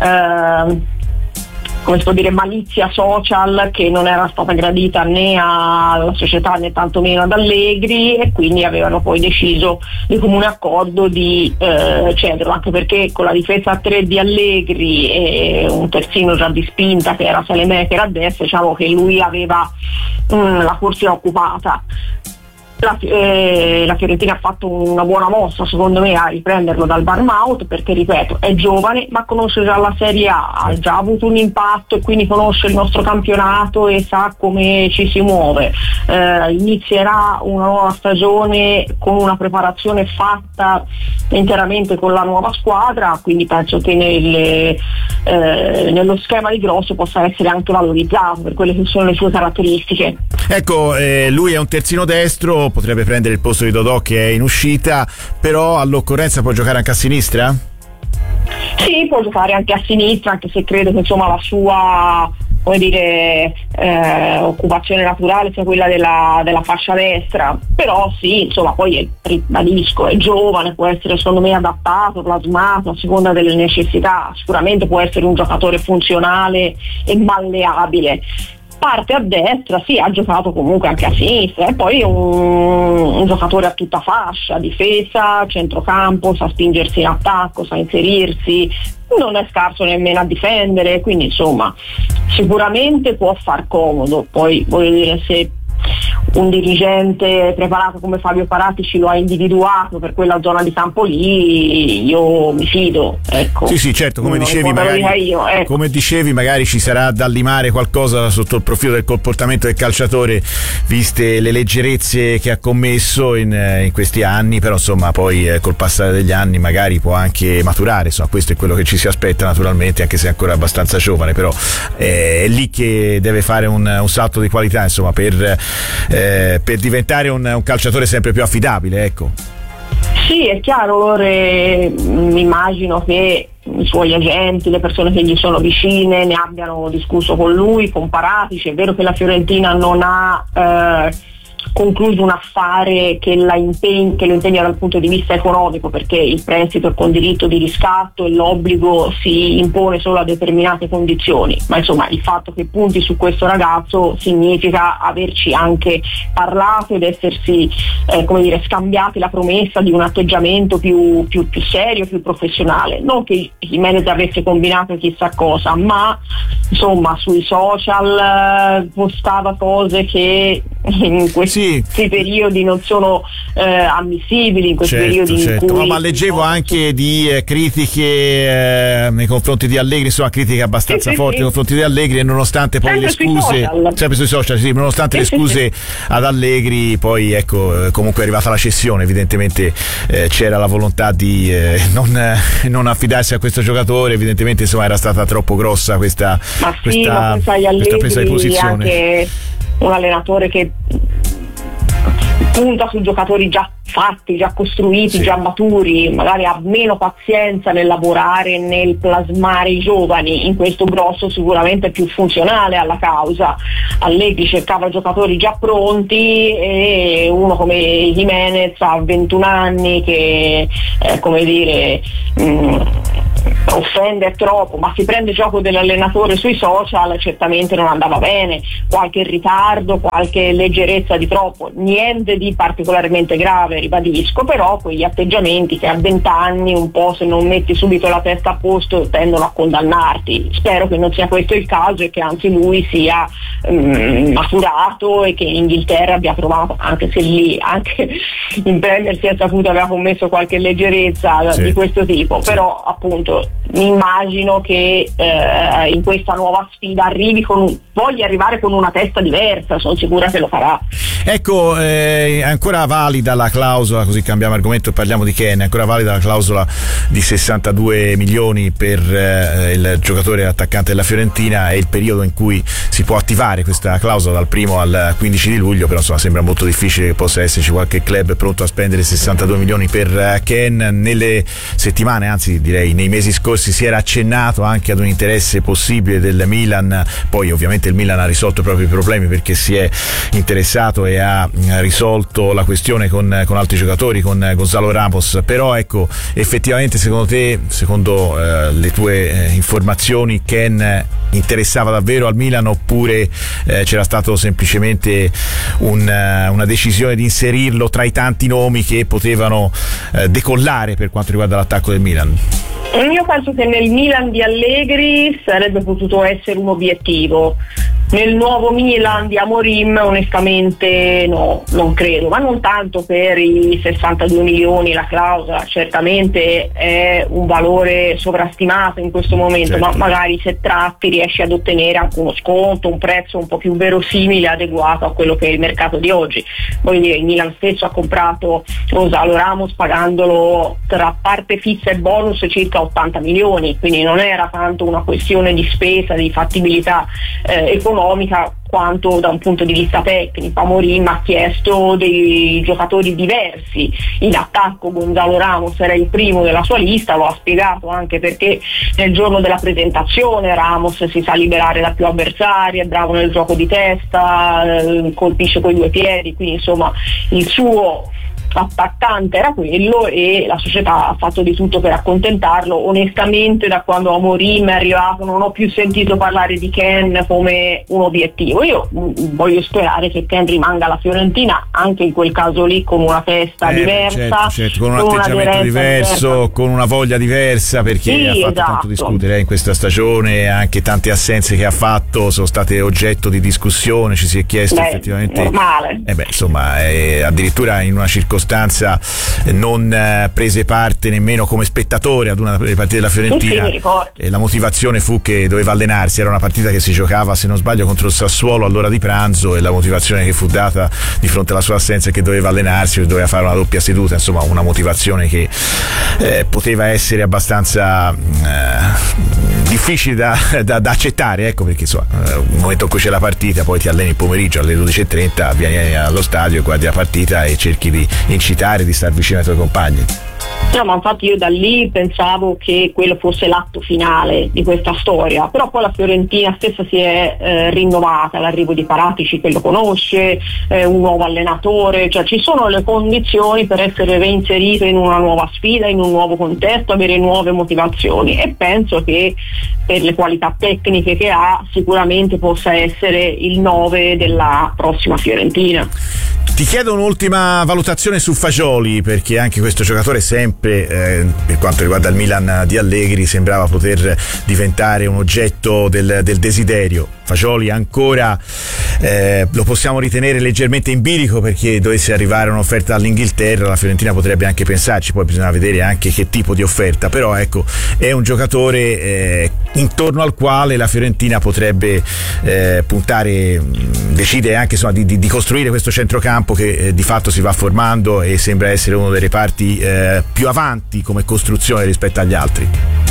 eh, come si può dire, malizia social che non era stata gradita né alla società né tantomeno ad Allegri, e quindi avevano poi deciso di comune accordo di eh, cederlo, anche perché con la difesa a tre di Allegri e un terzino già di spinta che era Salemaker a destra, diciamo che lui aveva mh, la corsia occupata. La, eh, la Fiorentina ha fatto una buona mossa secondo me a riprenderlo dal Bournemouth, perché ripeto è giovane ma conosce già la Serie A, ha già avuto un impatto e quindi conosce il nostro campionato e sa come ci si muove. Eh, inizierà una nuova stagione con una preparazione fatta interamente con la nuova squadra, quindi penso che nelle, eh, nello schema di Grosso possa essere anche valorizzato per quelle che sono le sue caratteristiche. Ecco, eh, lui è un terzino destro, potrebbe prendere il posto di Dodò che è in uscita, però all'occorrenza può giocare anche a sinistra? Sì, può giocare anche a sinistra, anche se credo che insomma la sua, come dire, eh, occupazione naturale sia quella della, della fascia destra, però sì, insomma poi ribadisco, è giovane, può essere secondo me adattato, plasmato a seconda delle necessità, sicuramente può essere un giocatore funzionale e malleabile. Parte a destra, sì, ha giocato comunque anche a sinistra, e poi un, un giocatore a tutta fascia, difesa, centrocampo, sa spingersi in attacco, sa inserirsi, non è scarso nemmeno a difendere, quindi insomma sicuramente può far comodo. Poi voglio dire, se un dirigente preparato come Fabio Paratici lo ha individuato per quella zona di campo lì, io mi fido, ecco. Sì, sì, certo, come dicevi, magari, io, ecco. come dicevi magari ci sarà da limare qualcosa sotto il profilo del comportamento del calciatore, viste le leggerezze che ha commesso in, in questi anni, però insomma poi eh, col passare degli anni magari può anche maturare, insomma questo è quello che ci si aspetta naturalmente, anche se è ancora abbastanza giovane, però eh, è lì che deve fare un, un salto di qualità, insomma, per Eh, per diventare un, un calciatore sempre più affidabile, ecco. Sì, è chiaro, mi immagino che i suoi agenti, le persone che gli sono vicine ne abbiano discusso con lui, con Paratici. È vero che la Fiorentina non ha eh, concluso un affare che, la impegna, che lo impegna dal punto di vista economico, perché il prestito è con diritto di riscatto e l'obbligo si impone solo a determinate condizioni, ma insomma il fatto che punti su questo ragazzo significa averci anche parlato ed essersi eh, come dire, scambiati la promessa di un atteggiamento più, più, più serio, più professionale. Non che Jimenez avesse combinato chissà cosa, ma insomma sui social eh, postava cose che in questi sì. periodi non sono eh, ammissibili, in questi certo, periodi certo. in cui... Ma, ma leggevo anche di eh, critiche eh, nei confronti di Allegri, insomma critiche abbastanza sì, forti sì, nei confronti di Allegri, e nonostante poi sempre le scuse sui sempre sui social, sì, nonostante sì, le scuse sì, sì. ad Allegri, poi ecco, comunque è arrivata la cessione, evidentemente eh, c'era la volontà di eh, non, eh, non affidarsi a questo giocatore, evidentemente insomma era stata troppo grossa questa, ma sì, questa, ma sai, Allegri, questa presa di posizione. Anche un allenatore che punta su giocatori già fatti, già costruiti, sì. già maturi, magari ha meno pazienza nel lavorare, nel plasmare i giovani. In questo Grosso sicuramente è più funzionale alla causa. Allegri cercava giocatori già pronti, e uno come Jimenez ha ventuno anni che eh, come dire mh, offende troppo, ma si prende gioco dell'allenatore sui social, certamente non andava bene, qualche ritardo, qualche leggerezza di troppo, niente di particolarmente grave, ribadisco, però quegli atteggiamenti che a vent'anni un po', se non metti subito la testa a posto, tendono a condannarti. Spero che non sia questo il caso e che anzi lui sia um, maturato e che in Inghilterra abbia trovato, anche se lì anche in Premier si è saputo aveva commesso qualche leggerezza sì. di questo tipo, però appunto mi immagino che eh, in questa nuova sfida arrivi con, voglia arrivare con una testa diversa, sono sicura che lo farà. Ecco, eh, è ancora valida la clausola, così cambiamo argomento e parliamo di Ken, è ancora valida la clausola di sessantadue milioni per eh, il giocatore attaccante della Fiorentina, è il periodo in cui si può attivare questa clausola dal primo al quindici di luglio, però insomma sembra molto difficile che possa esserci qualche club pronto a spendere sessantadue milioni per Ken. Nelle settimane, anzi direi nei mesi scorsi, si era accennato anche ad un interesse possibile del Milan, poi ovviamente il Milan ha risolto i propri problemi perché si è interessato e ha risolto la questione con, con altri giocatori, con Gonzalo Ramos, però ecco, effettivamente secondo te, secondo eh, le tue eh, informazioni, Ken interessava davvero al Milan, oppure eh, c'era stato semplicemente un, uh, una decisione di inserirlo tra i tanti nomi che potevano eh, decollare per quanto riguarda l'attacco del Milan? Io penso che nel Milan di Allegri sarebbe potuto essere un obiettivo. Nel nuovo Milan di Amorim onestamente no, non credo, ma non tanto per i sessantadue milioni, la clausola certamente è un valore sovrastimato in questo momento, certo. ma magari se tratti riesci ad ottenere anche uno sconto, un prezzo un po' più verosimile, adeguato a quello che è il mercato di oggi. Voglio dire, il Milan stesso ha comprato Gonzalo Ramos pagandolo tra parte fissa e bonus circa ottanta milioni, quindi non era tanto una questione di spesa, di fattibilità eh, economica, quanto da un punto di vista tecnico. Amorim ha chiesto dei giocatori diversi in attacco. Gonzalo Ramos era il primo della sua lista, lo ha spiegato anche perché nel giorno della presentazione Ramos si sa liberare da più avversari, è bravo nel gioco di testa, colpisce coi due piedi, quindi insomma il suo attaccante era quello e la società ha fatto di tutto per accontentarlo. Onestamente da quando Amorim è arrivato non ho più sentito parlare di Ken come un obiettivo. Io mh, voglio sperare che Ken rimanga alla Fiorentina anche in quel caso lì con una testa eh, diversa, certo, certo, con un con atteggiamento diverso, diversa. con una voglia diversa, perché sì, ha fatto esatto. tanto discutere eh, in questa stagione, anche tante assenze che ha fatto sono state oggetto di discussione, ci si è chiesto Beh, effettivamente normale. Eh beh, insomma, eh, addirittura in una circostanza non eh, prese parte nemmeno come spettatore ad una delle partite della Fiorentina, sì, e la motivazione fu che doveva allenarsi, era una partita che si giocava se non sbaglio contro il Sassuolo all'ora di pranzo, e la motivazione che fu data di fronte alla sua assenza è che doveva allenarsi, che doveva fare una doppia seduta, insomma una motivazione che eh, poteva essere abbastanza eh, difficile da, da, da accettare, ecco, perché insomma nel momento in cui c'è la partita poi ti alleni il pomeriggio alle dodici e trenta, vieni allo stadio e guardi la partita e cerchi di incitare, di star vicino ai tuoi compagni. No, ma infatti io da lì pensavo che quello fosse l'atto finale di questa storia, però poi la Fiorentina stessa si è eh, rinnovata, l'arrivo di Paratici che lo conosce, eh, un nuovo allenatore, cioè ci sono le condizioni per essere reinserito in una nuova sfida, in un nuovo contesto, avere nuove motivazioni, e penso che per le qualità tecniche che ha sicuramente possa essere il nove della prossima Fiorentina. Ti chiedo un'ultima valutazione su Fagioli, perché anche questo giocatore sempre, eh, per quanto riguarda il Milan di Allegri, sembrava poter diventare un oggetto del, del desiderio. Fagioli ancora eh, lo possiamo ritenere leggermente in bilico, perché dovesse arrivare un'offerta dall'Inghilterra la Fiorentina potrebbe anche pensarci, poi bisogna vedere anche che tipo di offerta, però ecco, è un giocatore eh, intorno al quale la Fiorentina potrebbe eh, puntare, decide anche insomma, di, di, di costruire questo centrocampo che eh, di fatto si va formando e sembra essere uno dei reparti eh, più avanti come costruzione rispetto agli altri.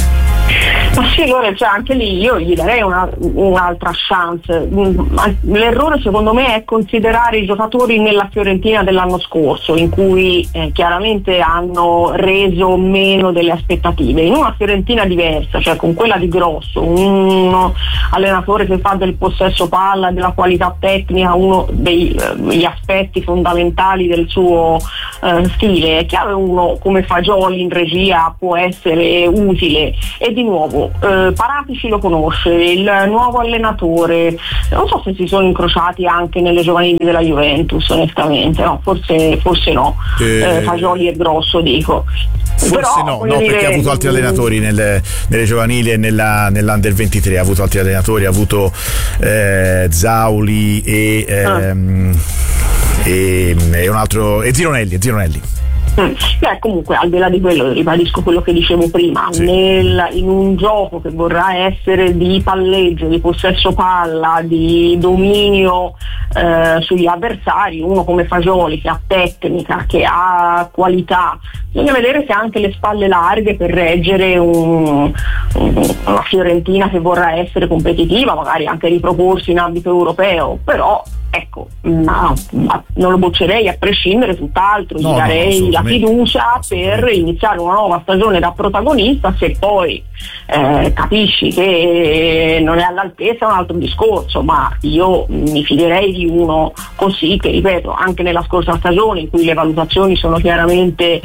Ma sì, allora, cioè, anche lì io gli darei una, un'altra chance. L'errore secondo me è considerare i giocatori nella Fiorentina dell'anno scorso, in cui eh, chiaramente hanno reso meno delle aspettative. In una Fiorentina diversa, cioè con quella di Grosso, un allenatore che fa del possesso palla, della qualità tecnica, uno degli eh, aspetti fondamentali del suo eh, stile. È chiaro, uno come Fagioli in regia può essere utile, e di nuovo Eh, Paratici lo conosce, il nuovo allenatore, non so se si sono incrociati anche nelle giovanili della Juventus, onestamente, no, forse, forse no, eh, eh, Fagioli è Grosso, dico. Forse Però, no, no dire, perché ha avuto altri allenatori nelle, nelle giovanili e nella, nell'Under ventitré, ha avuto altri allenatori, ha avuto eh, Zauli e, ehm, ah. e, e un altro, e Zironelli, e Zironelli. Beh, comunque al di là di quello ribadisco quello che dicevo prima, sì. Nel, in un gioco che vorrà essere di palleggio, di possesso palla, di dominio eh, sugli avversari, uno come Fagioli che ha tecnica, che ha qualità, bisogna vedere se ha anche le spalle larghe per reggere un, un, una Fiorentina che vorrà essere competitiva, magari anche riproporsi in ambito europeo, però ecco, no, non lo boccerei a prescindere, tutt'altro, gli no, darei no, la fiducia per iniziare una nuova stagione da protagonista. Se poi eh, capisci che non è all'altezza è un altro discorso, ma io mi fiderei di uno così, che ripeto, anche nella scorsa stagione in cui le valutazioni sono chiaramente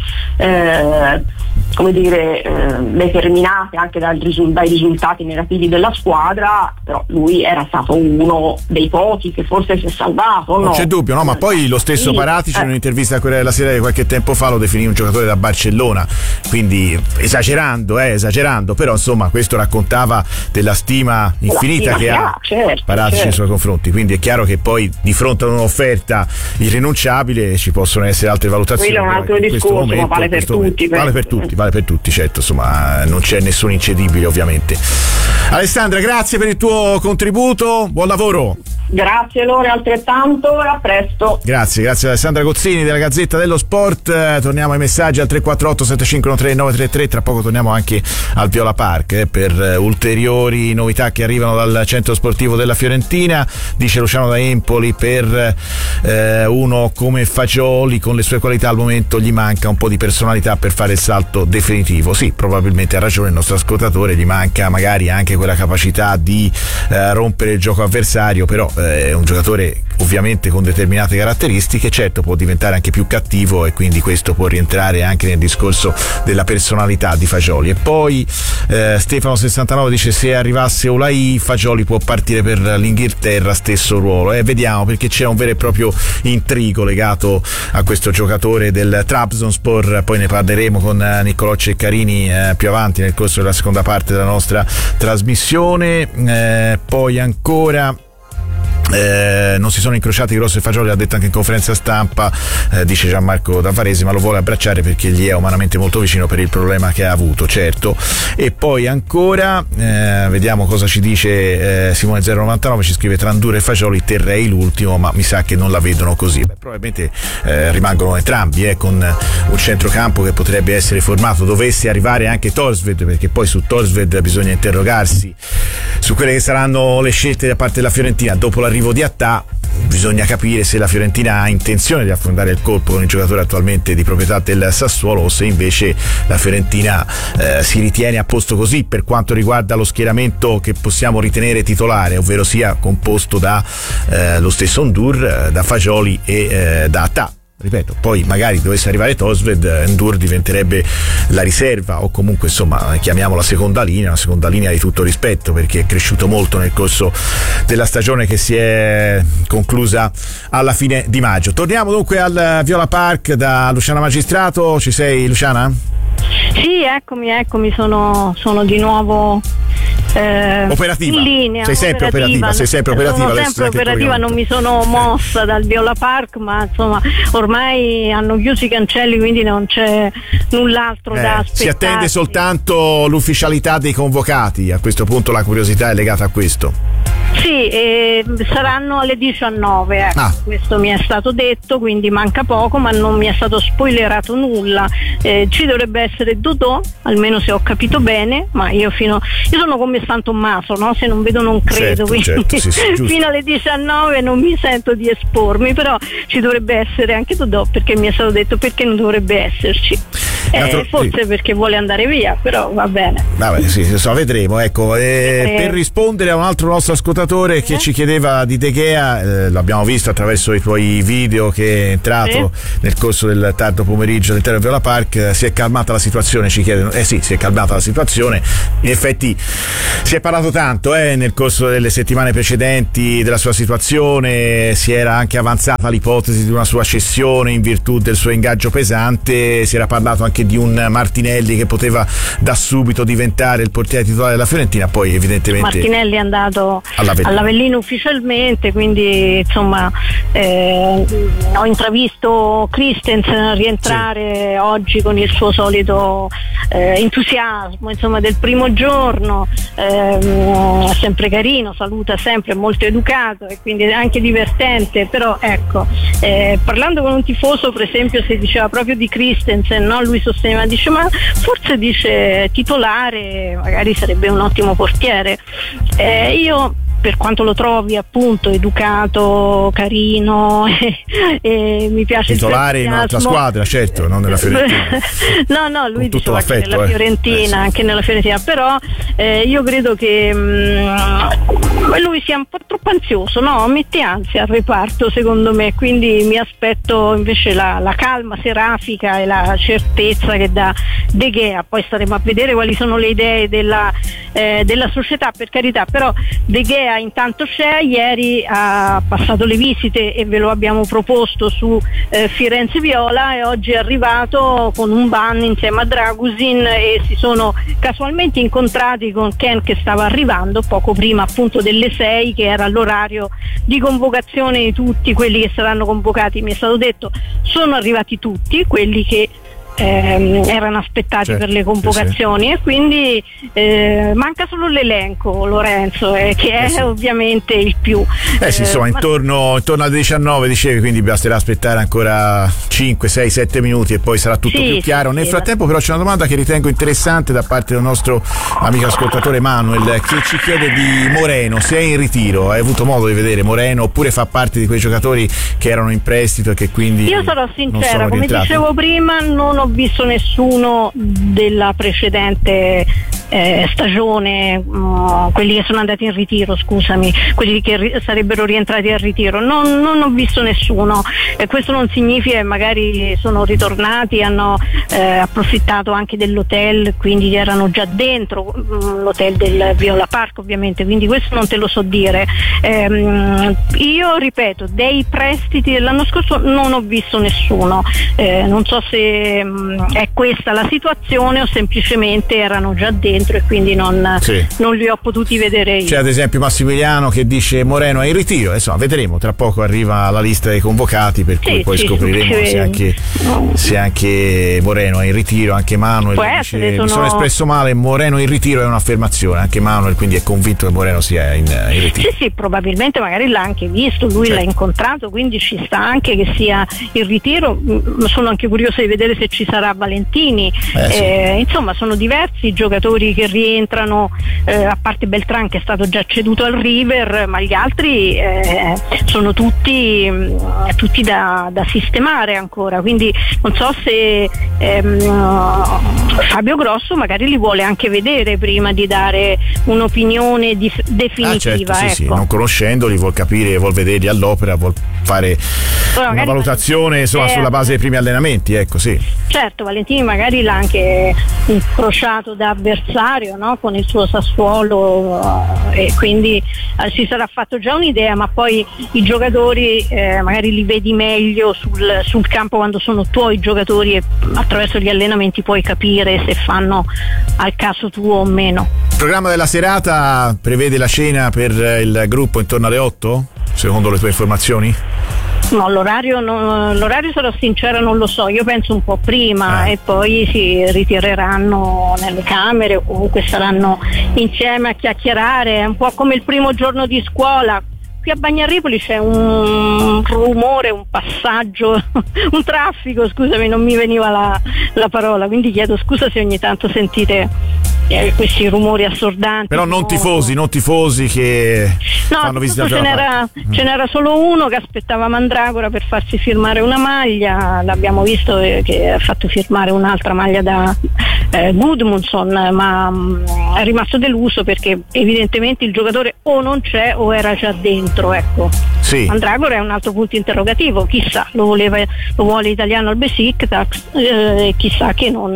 eh, come dire eh, determinate anche dal risul- dai risultati negativi della squadra, però lui era stato uno dei pochi che forse si è salvato, no? Non c'è dubbio, no? Ma poi lo stesso Paratici eh. in un'intervista a Corriere della Sera di qualche tempo fa lo definì un giocatore da Barcellona, quindi esagerando, eh, esagerando, però insomma questo raccontava della stima infinita stima che ha, ha certo, Paratici certo. nei suoi confronti, quindi è chiaro che poi di fronte a un'offerta irrinunciabile ci possono essere altre valutazioni. Quello è un altro discorso, momento, ma vale per tutti. Vale per tutti, vale per tutti, certo, insomma non c'è nessun incedibile ovviamente. Alessandra, grazie per il tuo contributo, buon lavoro. Grazie Lore, altrettanto, e a presto. Grazie, grazie a Alessandra Gozzini della Gazzetta dello Sport. Eh, torniamo ai messaggi al tre quattro otto sette cinque uno tre nove tre tre, tra poco torniamo anche al Viola Park eh, per eh, ulteriori novità che arrivano dal centro sportivo della Fiorentina. Dice Luciano da Empoli, per eh, uno come Fagioli con le sue qualità al momento gli manca un po' di personalità per fare il salto definitivo. Sì, probabilmente ha ragione il nostro ascoltatore, gli manca magari anche quella capacità di eh, rompere il gioco avversario, però è un giocatore ovviamente con determinate caratteristiche, certo può diventare anche più cattivo e quindi questo può rientrare anche nel discorso della personalità di Fagioli. E poi eh, Stefano sessantanove dice: se arrivasse Olai, Fagioli può partire per l'Inghilterra, stesso ruolo. Eh, vediamo, perché c'è un vero e proprio intrigo legato a questo giocatore del Trabzonspor, poi ne parleremo con Niccolò Ceccarini eh, più avanti nel corso della seconda parte della nostra trasmissione. Eh, poi ancora Eh, non si sono incrociati Grosso e Fagioli, l'ha detto anche in conferenza stampa, eh, dice Gianmarco D'Avaresi, ma lo vuole abbracciare perché gli è umanamente molto vicino per il problema che ha avuto, certo. E poi ancora eh, vediamo cosa ci dice eh, Simone zero novantanove, ci scrive: tra Ndure e Fagioli terrei l'ultimo, ma mi sa che non la vedono così. Beh, probabilmente eh, rimangono entrambi eh, con un centrocampo che potrebbe essere formato, dovesse arrivare anche Thorstvedt, perché poi su Thorstvedt bisogna interrogarsi su quelle che saranno le scelte da parte della Fiorentina dopo l'arrivo di Attà. bisogna capire se la Fiorentina ha intenzione di affrontare il colpo con il giocatore attualmente di proprietà del Sassuolo o se invece la Fiorentina eh, si ritiene a posto così per quanto riguarda lo schieramento che possiamo ritenere titolare, ovvero sia composto da eh, lo stesso Ndour, da Fagioli e eh, da Attah. Ripeto, poi magari dovesse arrivare Tosved, Ndour diventerebbe la riserva o comunque insomma chiamiamola seconda linea, una seconda linea di tutto rispetto perché è cresciuto molto nel corso della stagione che si è conclusa alla fine di maggio. Torniamo dunque al Viola Park da Luciana Magistrato. Ci sei, Luciana? Sì, eccomi, eccomi, sono, sono di nuovo eh, operativa. In linea. Sei sempre operativa, sei sempre operativa. Sono sempre operativa, non mi sono mossa dal Viola Park, ma insomma ormai hanno chiuso i cancelli, quindi non c'è null'altro eh, da aspettare. Si attende soltanto l'ufficialità dei convocati, a questo punto la curiosità è legata a questo. Sì, eh, saranno alle diciannove, ecco. ah. Questo mi è stato detto, quindi manca poco, ma non mi è stato spoilerato nulla. Eh, ci dovrebbe essere Dodò, almeno se ho capito bene, ma io fino io sono come San Tommaso, no? Se non vedo non credo, certo, quindi certo, sì, sì, fino alle diciannove non mi sento di espormi, però ci dovrebbe essere anche Dodò, perché mi è stato detto perché non dovrebbe esserci. Eh, altro, forse sì. Perché vuole andare via, però va bene. Vabbè, sì, so, vedremo. Ecco, eh, eh. Per rispondere a un altro nostro ascoltatore eh. che ci chiedeva di De Gea, eh, l'abbiamo visto attraverso i tuoi video che è entrato eh. nel corso del tardo pomeriggio all'interno del Viola Park. Eh, si è calmata la situazione, ci chiedono. Eh sì, si è calmata la situazione. In effetti si è parlato tanto eh, nel corso delle settimane precedenti della sua situazione, si era anche avanzata l'ipotesi di una sua cessione in virtù del suo ingaggio pesante, si era parlato anche di un Martinelli che poteva da subito diventare il portiere titolare della Fiorentina, poi evidentemente Martinelli è andato all'Avellino, all'Avellino ufficialmente, quindi insomma eh, ho intravisto Christensen rientrare sì. oggi con il suo solito eh, entusiasmo insomma del primo giorno, eh, sempre carino, saluta sempre, molto educato e quindi anche divertente, però ecco eh, parlando con un tifoso per esempio si diceva proprio di Christensen, no? Lui sosteneva, dice ma forse dice titolare magari sarebbe un ottimo portiere. Eh, io per quanto lo trovi appunto educato, carino e, e mi piace titolare in un'altra squadra, certo, non nella Fiorentina. no no lui con diceva anche nella Fiorentina, eh. Eh, sì. anche nella Fiorentina, però eh, io credo che mh, lui sia un po' troppo ansioso, no? Mette ansia al reparto secondo me, quindi mi aspetto invece la, la calma serafica e la certezza che dà De Gea. Poi staremo a vedere quali sono le idee della, eh, della società, per carità, però De Gea intanto c'è, ieri ha passato le visite e ve lo abbiamo proposto su eh, Firenze Viola e oggi è arrivato con un ban insieme a Dragusin e si sono casualmente incontrati con Ken che stava arrivando poco prima appunto delle sei, che era l'orario di convocazione di tutti quelli che saranno convocati. Mi è stato detto sono arrivati tutti quelli che Eh, erano aspettati certo, per le convocazioni sì, sì. E quindi eh, manca solo l'elenco, Lorenzo, eh, che è eh sì. ovviamente il più eh sì, insomma, eh, intorno, ma... intorno alle diciannove dicevi, quindi basterà aspettare ancora cinque, sei, sette minuti e poi sarà tutto sì, più chiaro. Nel sì, frattempo sì. però c'è una domanda che ritengo interessante da parte del nostro amico ascoltatore Manuel, che ci chiede di Moreno, se è in ritiro. Hai avuto modo di vedere Moreno oppure fa parte di quei giocatori che erano in prestito e che quindi io sarò sincera, come dicevo prima non ho visto nessuno della precedente eh, stagione, mh, quelli che sono andati in ritiro, scusami, quelli che ri- sarebbero rientrati al ritiro, non, non ho visto nessuno e questo non significa che magari sono ritornati, hanno eh, approfittato anche dell'hotel, quindi erano già dentro mh, l'hotel del Viola Park ovviamente, quindi questo non te lo so dire. Ehm, io ripeto, dei prestiti dell'anno scorso non ho visto nessuno, eh, non so se è questa la situazione o semplicemente erano già dentro e quindi non, sì. non li ho potuti vedere io. C'è ad esempio Massimiliano che dice Moreno è in ritiro, insomma vedremo, tra poco arriva la lista dei convocati, per cui sì, poi sì, scopriremo sì. se, anche, no. se anche Moreno è in ritiro. Anche Manuel dice, sono... mi sono espresso male, Moreno in ritiro è un'affermazione, anche Manuel quindi è convinto che Moreno sia in, in ritiro. Sì sì, probabilmente magari l'ha anche visto, lui certo. l'ha incontrato, quindi ci sta anche che sia in ritiro. Sono anche curiosa di vedere se ci sarà Valentini, eh, sì. eh, insomma sono diversi i giocatori giocatori che rientrano, eh, a parte Beltran che è stato già ceduto al River, ma gli altri eh, sono tutti, mh, tutti da, da sistemare ancora, quindi non so se ehm, Fabio Grosso magari li vuole anche vedere prima di dare un'opinione di, definitiva. Ah, certo, sì, ecco. sì, non conoscendoli vuol capire, vuol vederli all'opera, vuol fare Però una valutazione insomma, eh, sulla base dei primi allenamenti, ecco, sì. Certo, Valentini magari l'ha anche incrociato da avversario, no? Con il suo Sassuolo, eh, e quindi eh, si sarà fatto già un'idea, ma poi i giocatori eh, magari li vedi meglio sul, sul campo quando sono tuoi giocatori e attraverso gli allenamenti puoi capire se fanno al caso tuo o meno. Il programma della serata prevede la cena per il gruppo intorno alle otto, secondo le tue informazioni? No, l'orario, no, l'orario sarò sincera non lo so, io penso un po' prima ah. e poi si ritireranno nelle camere o comunque saranno insieme a chiacchierare, è un po' come il primo giorno di scuola. Qui a Bagnaripoli c'è un rumore, un passaggio, un traffico, scusami, non mi veniva la, la parola, quindi chiedo scusa se ogni tanto sentite eh, questi rumori assordanti. Però non tifosi, non tifosi che no, fanno visita ce n'era, ce n'era solo uno che aspettava Mandragora per farsi firmare una maglia, l'abbiamo visto che ha fatto firmare un'altra maglia da eh, Gudmundsson, ma mh, è rimasto deluso perché evidentemente il giocatore o non c'è o era già dentro, ecco. Sì. Mandragora è un altro punto interrogativo, chissà, lo voleva, lo vuole italiano al Besiktas, eh, chissà che non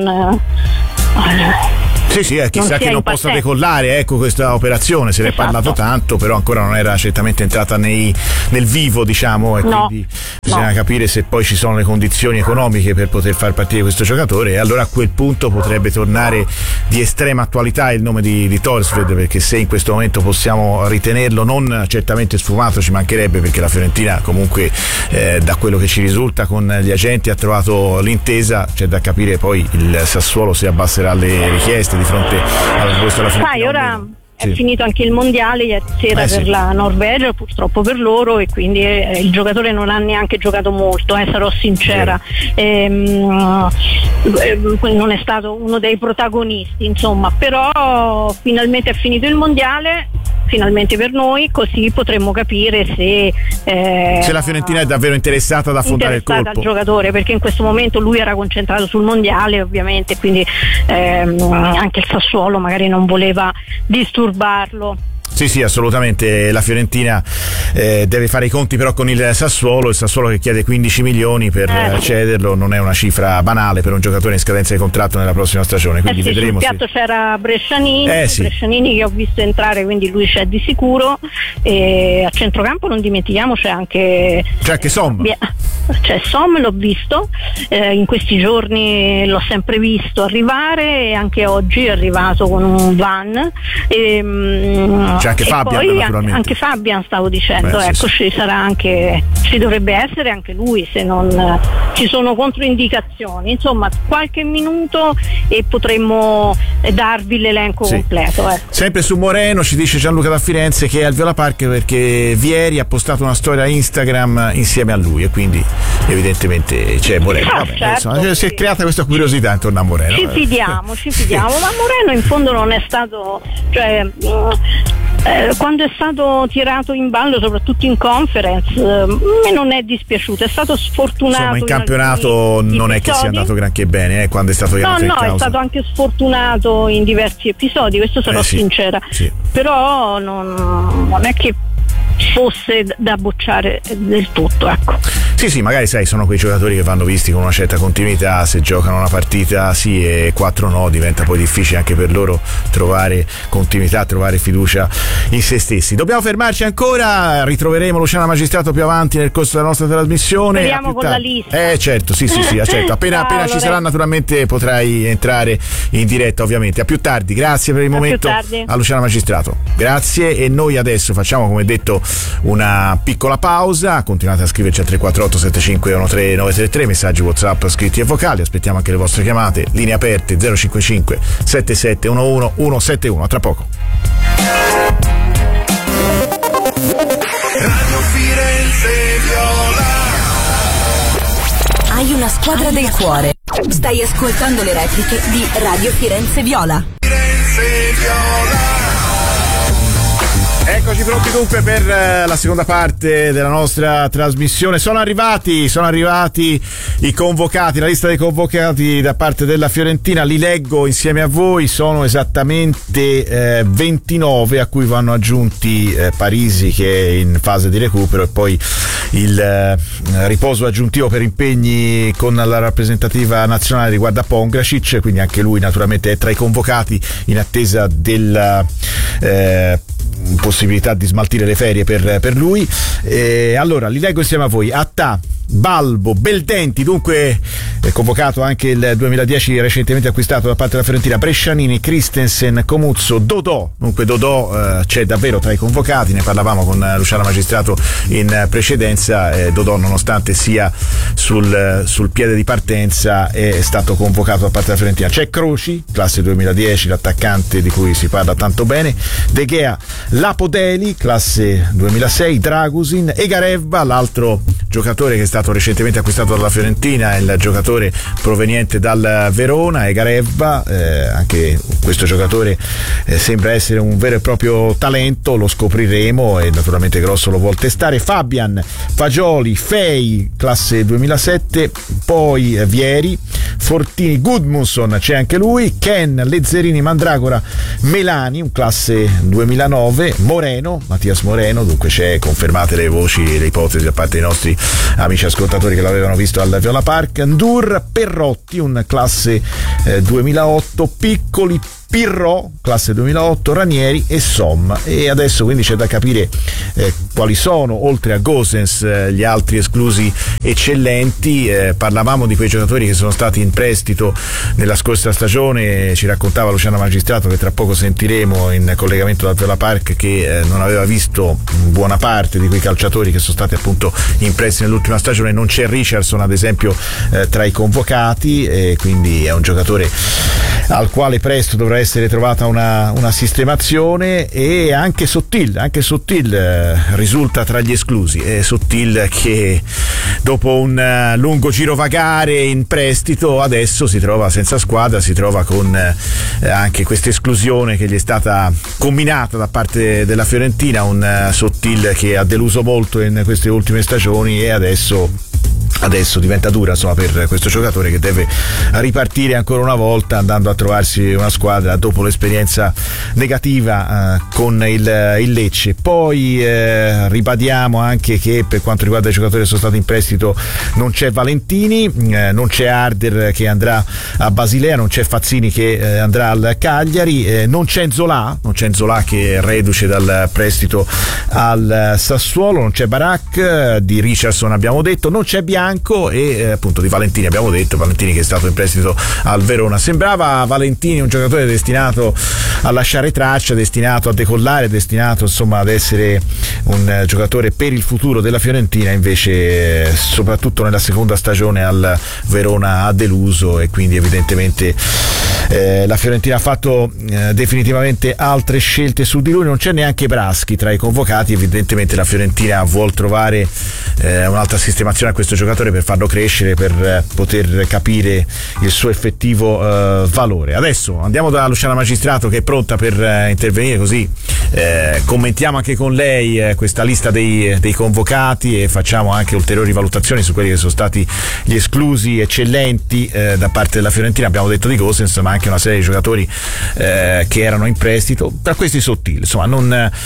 eh, Sì, sì, eh, chissà che non possa decollare, ecco, questa operazione, se ne è esatto. parlato tanto, però ancora non era certamente entrata nei, nel vivo, diciamo, e no. quindi bisogna no. capire se poi ci sono le condizioni economiche per poter far partire questo giocatore, e allora a quel punto potrebbe tornare di estrema attualità il nome di, di Thorstvedt, perché se in questo momento possiamo ritenerlo non certamente sfumato, ci mancherebbe, perché la Fiorentina comunque eh, da quello che ci risulta con gli agenti ha trovato l'intesa, c'è da capire poi il Sassuolo se abbasserà le richieste di fronte a questo. Sai, ora è sì. finito anche il mondiale ieri sera eh, per sì. la Norvegia, purtroppo per loro, e quindi eh, il giocatore non ha neanche giocato molto, eh, sarò sincera, ehm, eh, non è stato uno dei protagonisti, insomma, però finalmente è finito il mondiale, finalmente per noi, così potremmo capire se eh, se la Fiorentina è davvero interessata ad affrontare il colpo al giocatore, perché in questo momento lui era concentrato sul mondiale ovviamente, quindi ehm, anche il Sassuolo magari non voleva disturbarlo. Sì, sì, assolutamente. La Fiorentina eh, deve fare i conti però con il Sassuolo, il Sassuolo che chiede quindici milioni per eh, sì. cederlo, non è una cifra banale per un giocatore in scadenza di contratto nella prossima stagione, quindi eh sì, vedremo. Sul piatto se... c'era Brescianini, eh, sì. Brescianini che ho visto entrare, quindi lui c'è di sicuro, e a centrocampo non dimentichiamo c'è anche c'è anche Som. C'è Som, l'ho visto, eh, in questi giorni l'ho sempre visto arrivare, e anche oggi è arrivato con un van. E, c'è anche e Fabian, poi naturalmente. Anche Fabian stavo dicendo, Beh, ecco, sì, ci sarà anche, ci dovrebbe essere anche lui se non eh, ci sono controindicazioni. Insomma, qualche minuto e potremmo eh, darvi l'elenco sì. completo. Ecco. Sempre su Moreno ci dice Gianluca da Firenze che è al Viola Park perché Vieri ha postato una storia Instagram insieme a lui, e quindi evidentemente c'è Moreno. Ah, Vabbè, certo, insomma, si è creata questa curiosità intorno a Moreno. Ci fidiamo, ci fidiamo, ma Moreno in fondo non è stato, cioè eh, quando è stato tirato in ballo, soprattutto in conference, eh, me non è dispiaciuto, è stato sfortunato. Insomma, in in campionato alcuni non è che sia andato granché bene, eh, quando è stato No, in no, causa. è stato anche sfortunato in diversi episodi, questo sarò eh, sì, sincera. Sì. Però non, non è che fosse da bocciare del tutto, ecco. Sì, sì, magari sai, sono quei giocatori che vanno visti con una certa continuità, se giocano una partita sì e quattro no, diventa poi difficile anche per loro trovare continuità, trovare fiducia in se stessi. Dobbiamo fermarci ancora, ritroveremo Luciana Magistrato più avanti nel corso della nostra trasmissione. Speriamo con tardi. la lista. Eh certo, sì, sì, sì, certo. Appena, Ciao, appena ci sarà naturalmente potrai entrare in diretta, ovviamente. A più tardi, grazie per il a momento a Luciana Magistrato. Grazie, e noi adesso facciamo, come detto, una piccola pausa. Continuate a scriverci al tre quattro otto sette cinque uno tre nove tre tre, messaggi WhatsApp scritti e vocali, aspettiamo anche le vostre chiamate, linee aperte zero cinque cinque sette sette uno uno uno sette uno. A tra poco. Radio Firenze Viola. Hai una squadra del cuore. Stai ascoltando le repliche di Radio Firenze Viola. Firenze Firenze Viola. Eccoci pronti dunque per eh, la seconda parte della nostra trasmissione. Sono arrivati, sono arrivati i convocati, la lista dei convocati da parte della Fiorentina, li leggo insieme a voi, sono esattamente eh, ventinove, a cui vanno aggiunti eh, Parisi che è in fase di recupero e poi il eh, riposo aggiuntivo per impegni con la rappresentativa nazionale riguarda Pongracic, quindi anche lui naturalmente è tra i convocati in attesa della eh, possibilità di smaltire le ferie per, per lui. E allora li leggo insieme a voi: Attà, Balbo, Beldenti, dunque è convocato anche il duemiladieci recentemente acquistato da parte della Fiorentina, Brescianini, Christensen, Comuzzo, Dodò, dunque Dodò eh, c'è davvero tra i convocati, ne parlavamo con Luciana Magistrato in precedenza. eh, Dodò nonostante sia sul, sul piede di partenza è stato convocato da parte della Fiorentina. C'è Croci, classe duemiladieci, l'attaccante di cui si parla tanto bene, De Gea, Lapodeli, classe duemilasei, Dragusin, Egarevba, l'altro giocatore che è stato recentemente acquistato dalla Fiorentina, il giocatore proveniente dal Verona, Egarevba, eh, anche questo giocatore eh, sembra essere un vero e proprio talento, lo scopriremo e naturalmente Grosso lo vuol testare. Fabian, Fagioli, Fei, classe duemilasette, poi eh, Vieri, Fortini, Gudmundsson, c'è anche lui, Ken, Lezzerini, Mandragora, Melani, un classe duemilanove, Moreno, Mattias Moreno, dunque c'è, confermate le voci, le ipotesi da parte dei nostri amici ascoltatori che l'avevano visto al Viola Park. Ndur, Perrotti, un classe eh, duemilaotto, Piccoli, Pirro, classe duemilaotto, Ranieri e Somma. E adesso quindi c'è da capire eh, quali sono, oltre a Gosens, eh, gli altri esclusi eccellenti. Eh, parlavamo di quei giocatori che sono stati in prestito nella scorsa stagione, ci raccontava Luciana Magistrato, che tra poco sentiremo in collegamento dal Viola Park, che eh, non aveva visto buona parte di quei calciatori che sono stati appunto in prestito nell'ultima stagione. Non c'è Richardson ad esempio eh, tra i convocati, e quindi è un giocatore al quale presto dovrà essere trovata una, una sistemazione. E anche Sottil, anche Sottil eh, risulta tra gli esclusi. È Sottil che dopo un uh, lungo girovagare in prestito adesso si trova senza squadra, si trova con eh, anche questa esclusione che gli è stata combinata da parte della Fiorentina, un uh, Sottil che ha deluso molto in queste ultime stagioni e adesso adesso diventa dura insomma per questo giocatore, che deve ripartire ancora una volta andando a trovarsi una squadra dopo l'esperienza negativa eh, con il, il Lecce. Poi eh, ribadiamo anche che per quanto riguarda i giocatori che sono stati in prestito non c'è Valentini, eh, non c'è Harder che andrà a Basilea, non c'è Fazzini che eh, andrà al Cagliari, eh, non c'è Nzola, non c'è Nzola che è reduce dal prestito al Sassuolo, non c'è Barak, eh, di Richardson abbiamo detto, non c'è Bianco e eh, appunto di Valentini abbiamo detto, Valentini che è stato in prestito al Verona. Sembrava Valentini un giocatore destinato a lasciare traccia, destinato a decollare, destinato insomma ad essere un eh, giocatore per il futuro della Fiorentina, invece eh, soprattutto nella seconda stagione al Verona ha deluso e quindi evidentemente eh, la Fiorentina ha fatto eh, definitivamente altre scelte su di lui. Non c'è neanche Braschi tra i convocati, evidentemente la Fiorentina vuol trovare eh, un'altra sistemazione a questo giocatore per farlo crescere, per eh, poter capire il suo effettivo eh, valore. Adesso andiamo da Luciana Magistrato che è pronta per eh, intervenire, così eh, commentiamo anche con lei eh, questa lista dei, dei convocati e facciamo anche ulteriori valutazioni su quelli che sono stati gli esclusi eccellenti eh, da parte della Fiorentina. Abbiamo detto di Gosens, ma anche una serie di giocatori eh, che erano in prestito, tra questi Sottil. Insomma non,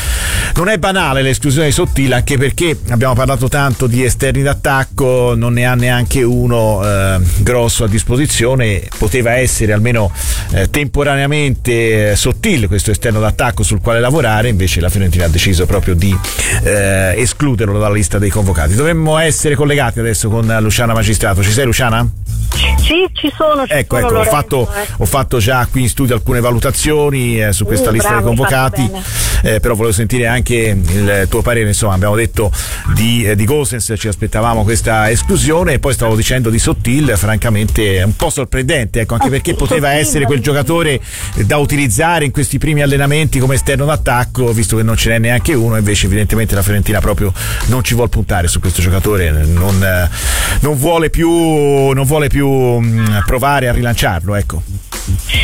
non è banale l'esclusione di Sottil, anche perché abbiamo parlato tanto di esterni d'attacco, non ne ha neanche uno eh, grosso a disposizione. Poteva essere almeno eh, temporaneamente eh, Sottil questo esterno d'attacco sul quale lavorare, invece la Fiorentina ha deciso proprio di eh, escluderlo dalla lista dei convocati. Dovremmo essere collegati adesso con Luciana Magistrato. Ci sei, Luciana? Sì, ci sono. Ci ecco, sono ecco, ho Lorenzo, fatto, eh. ho fatto già qui in studio alcune valutazioni eh, su questa Uh, lista bravo, dei convocati, eh, però volevo sentire anche il tuo parere. Insomma, abbiamo detto di, eh, di Gosens, ci aspettavamo questa esclusione, e poi stavo dicendo di Sottil, francamente è un po' sorprendente, ecco, anche Oh, perché poteva Sottil, essere quel giocatore da utilizzare in questi primi allenamenti come esterno d'attacco, visto che non ce n'è neanche uno. Invece evidentemente la Fiorentina proprio non ci vuole puntare su questo giocatore, non, eh, non vuole più non vuole più mh, provare a rilanciarlo, ecco.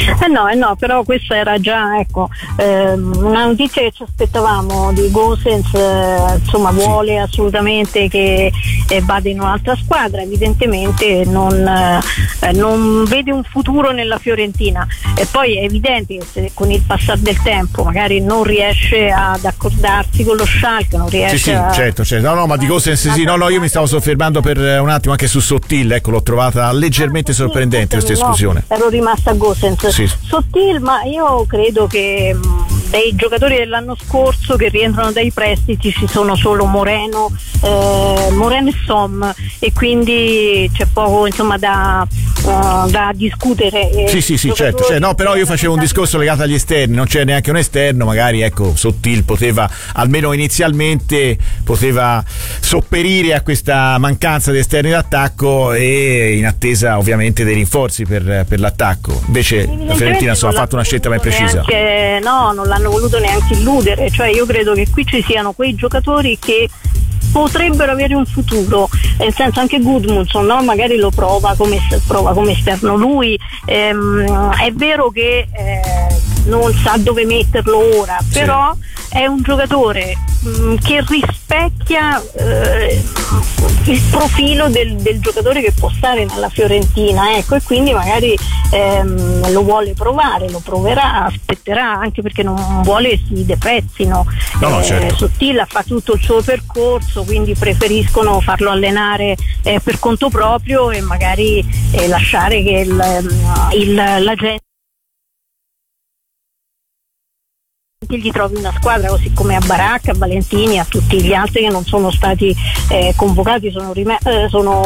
Eh no, eh no, però questa era già, ecco, ehm, una notizia che ci aspettavamo di Gosens, eh, insomma vuole assolutamente che eh, vada in un'altra squadra, evidentemente non, eh, non vede un futuro nella Fiorentina, e poi è evidente che se con il passare del tempo magari non riesce ad accordarsi con lo Schalke, non riesce sì sì a... certo certo no no ma di Gosens sì no no io mi stavo soffermando per un attimo anche su Sottil, ecco, l'ho trovata leggermente sorprendente questa esclusione. No, ero rimasta a Gosens. Sì. Sottil, ma io credo che mh, dei giocatori dell'anno scorso che rientrano dai prestiti ci sono solo Moreno, eh, Moreno e Som, e quindi c'è poco insomma da, uh, da discutere. Sì sì sì certo, cioè, no, però io facevo un discorso legato agli esterni, non c'è neanche un esterno, magari ecco Sottil poteva almeno inizialmente poteva sopperire a questa mancanza di esterni d'attacco, e in attesa ovviamente dei rinforzi per, per l'attacco. Invece la Fiorentina insomma, ha fatto una scelta ben precisa. Neanche, no, non l'hanno voluto neanche illudere, cioè io credo che qui ci siano quei giocatori che potrebbero avere un futuro, nel senso anche Gudmundsson, no? Magari lo prova come, prova come esterno lui, ehm, è vero che eh, non sa dove metterlo ora, sì. Però è un giocatore mh, che rispecchia eh, il profilo del, del giocatore che può stare nella Fiorentina, ecco, e quindi magari ehm, lo vuole provare, lo proverà, aspetterà, anche perché non vuole si deprezzino. No, no, certo. eh, Sottile fa tutto il suo percorso, quindi preferiscono farlo allenare eh, per conto proprio e magari eh, lasciare che il, il, la gente gli trovi una squadra, così come a Baracca, a Valentini, a tutti gli altri che non sono stati eh, convocati, sono, rime- eh, sono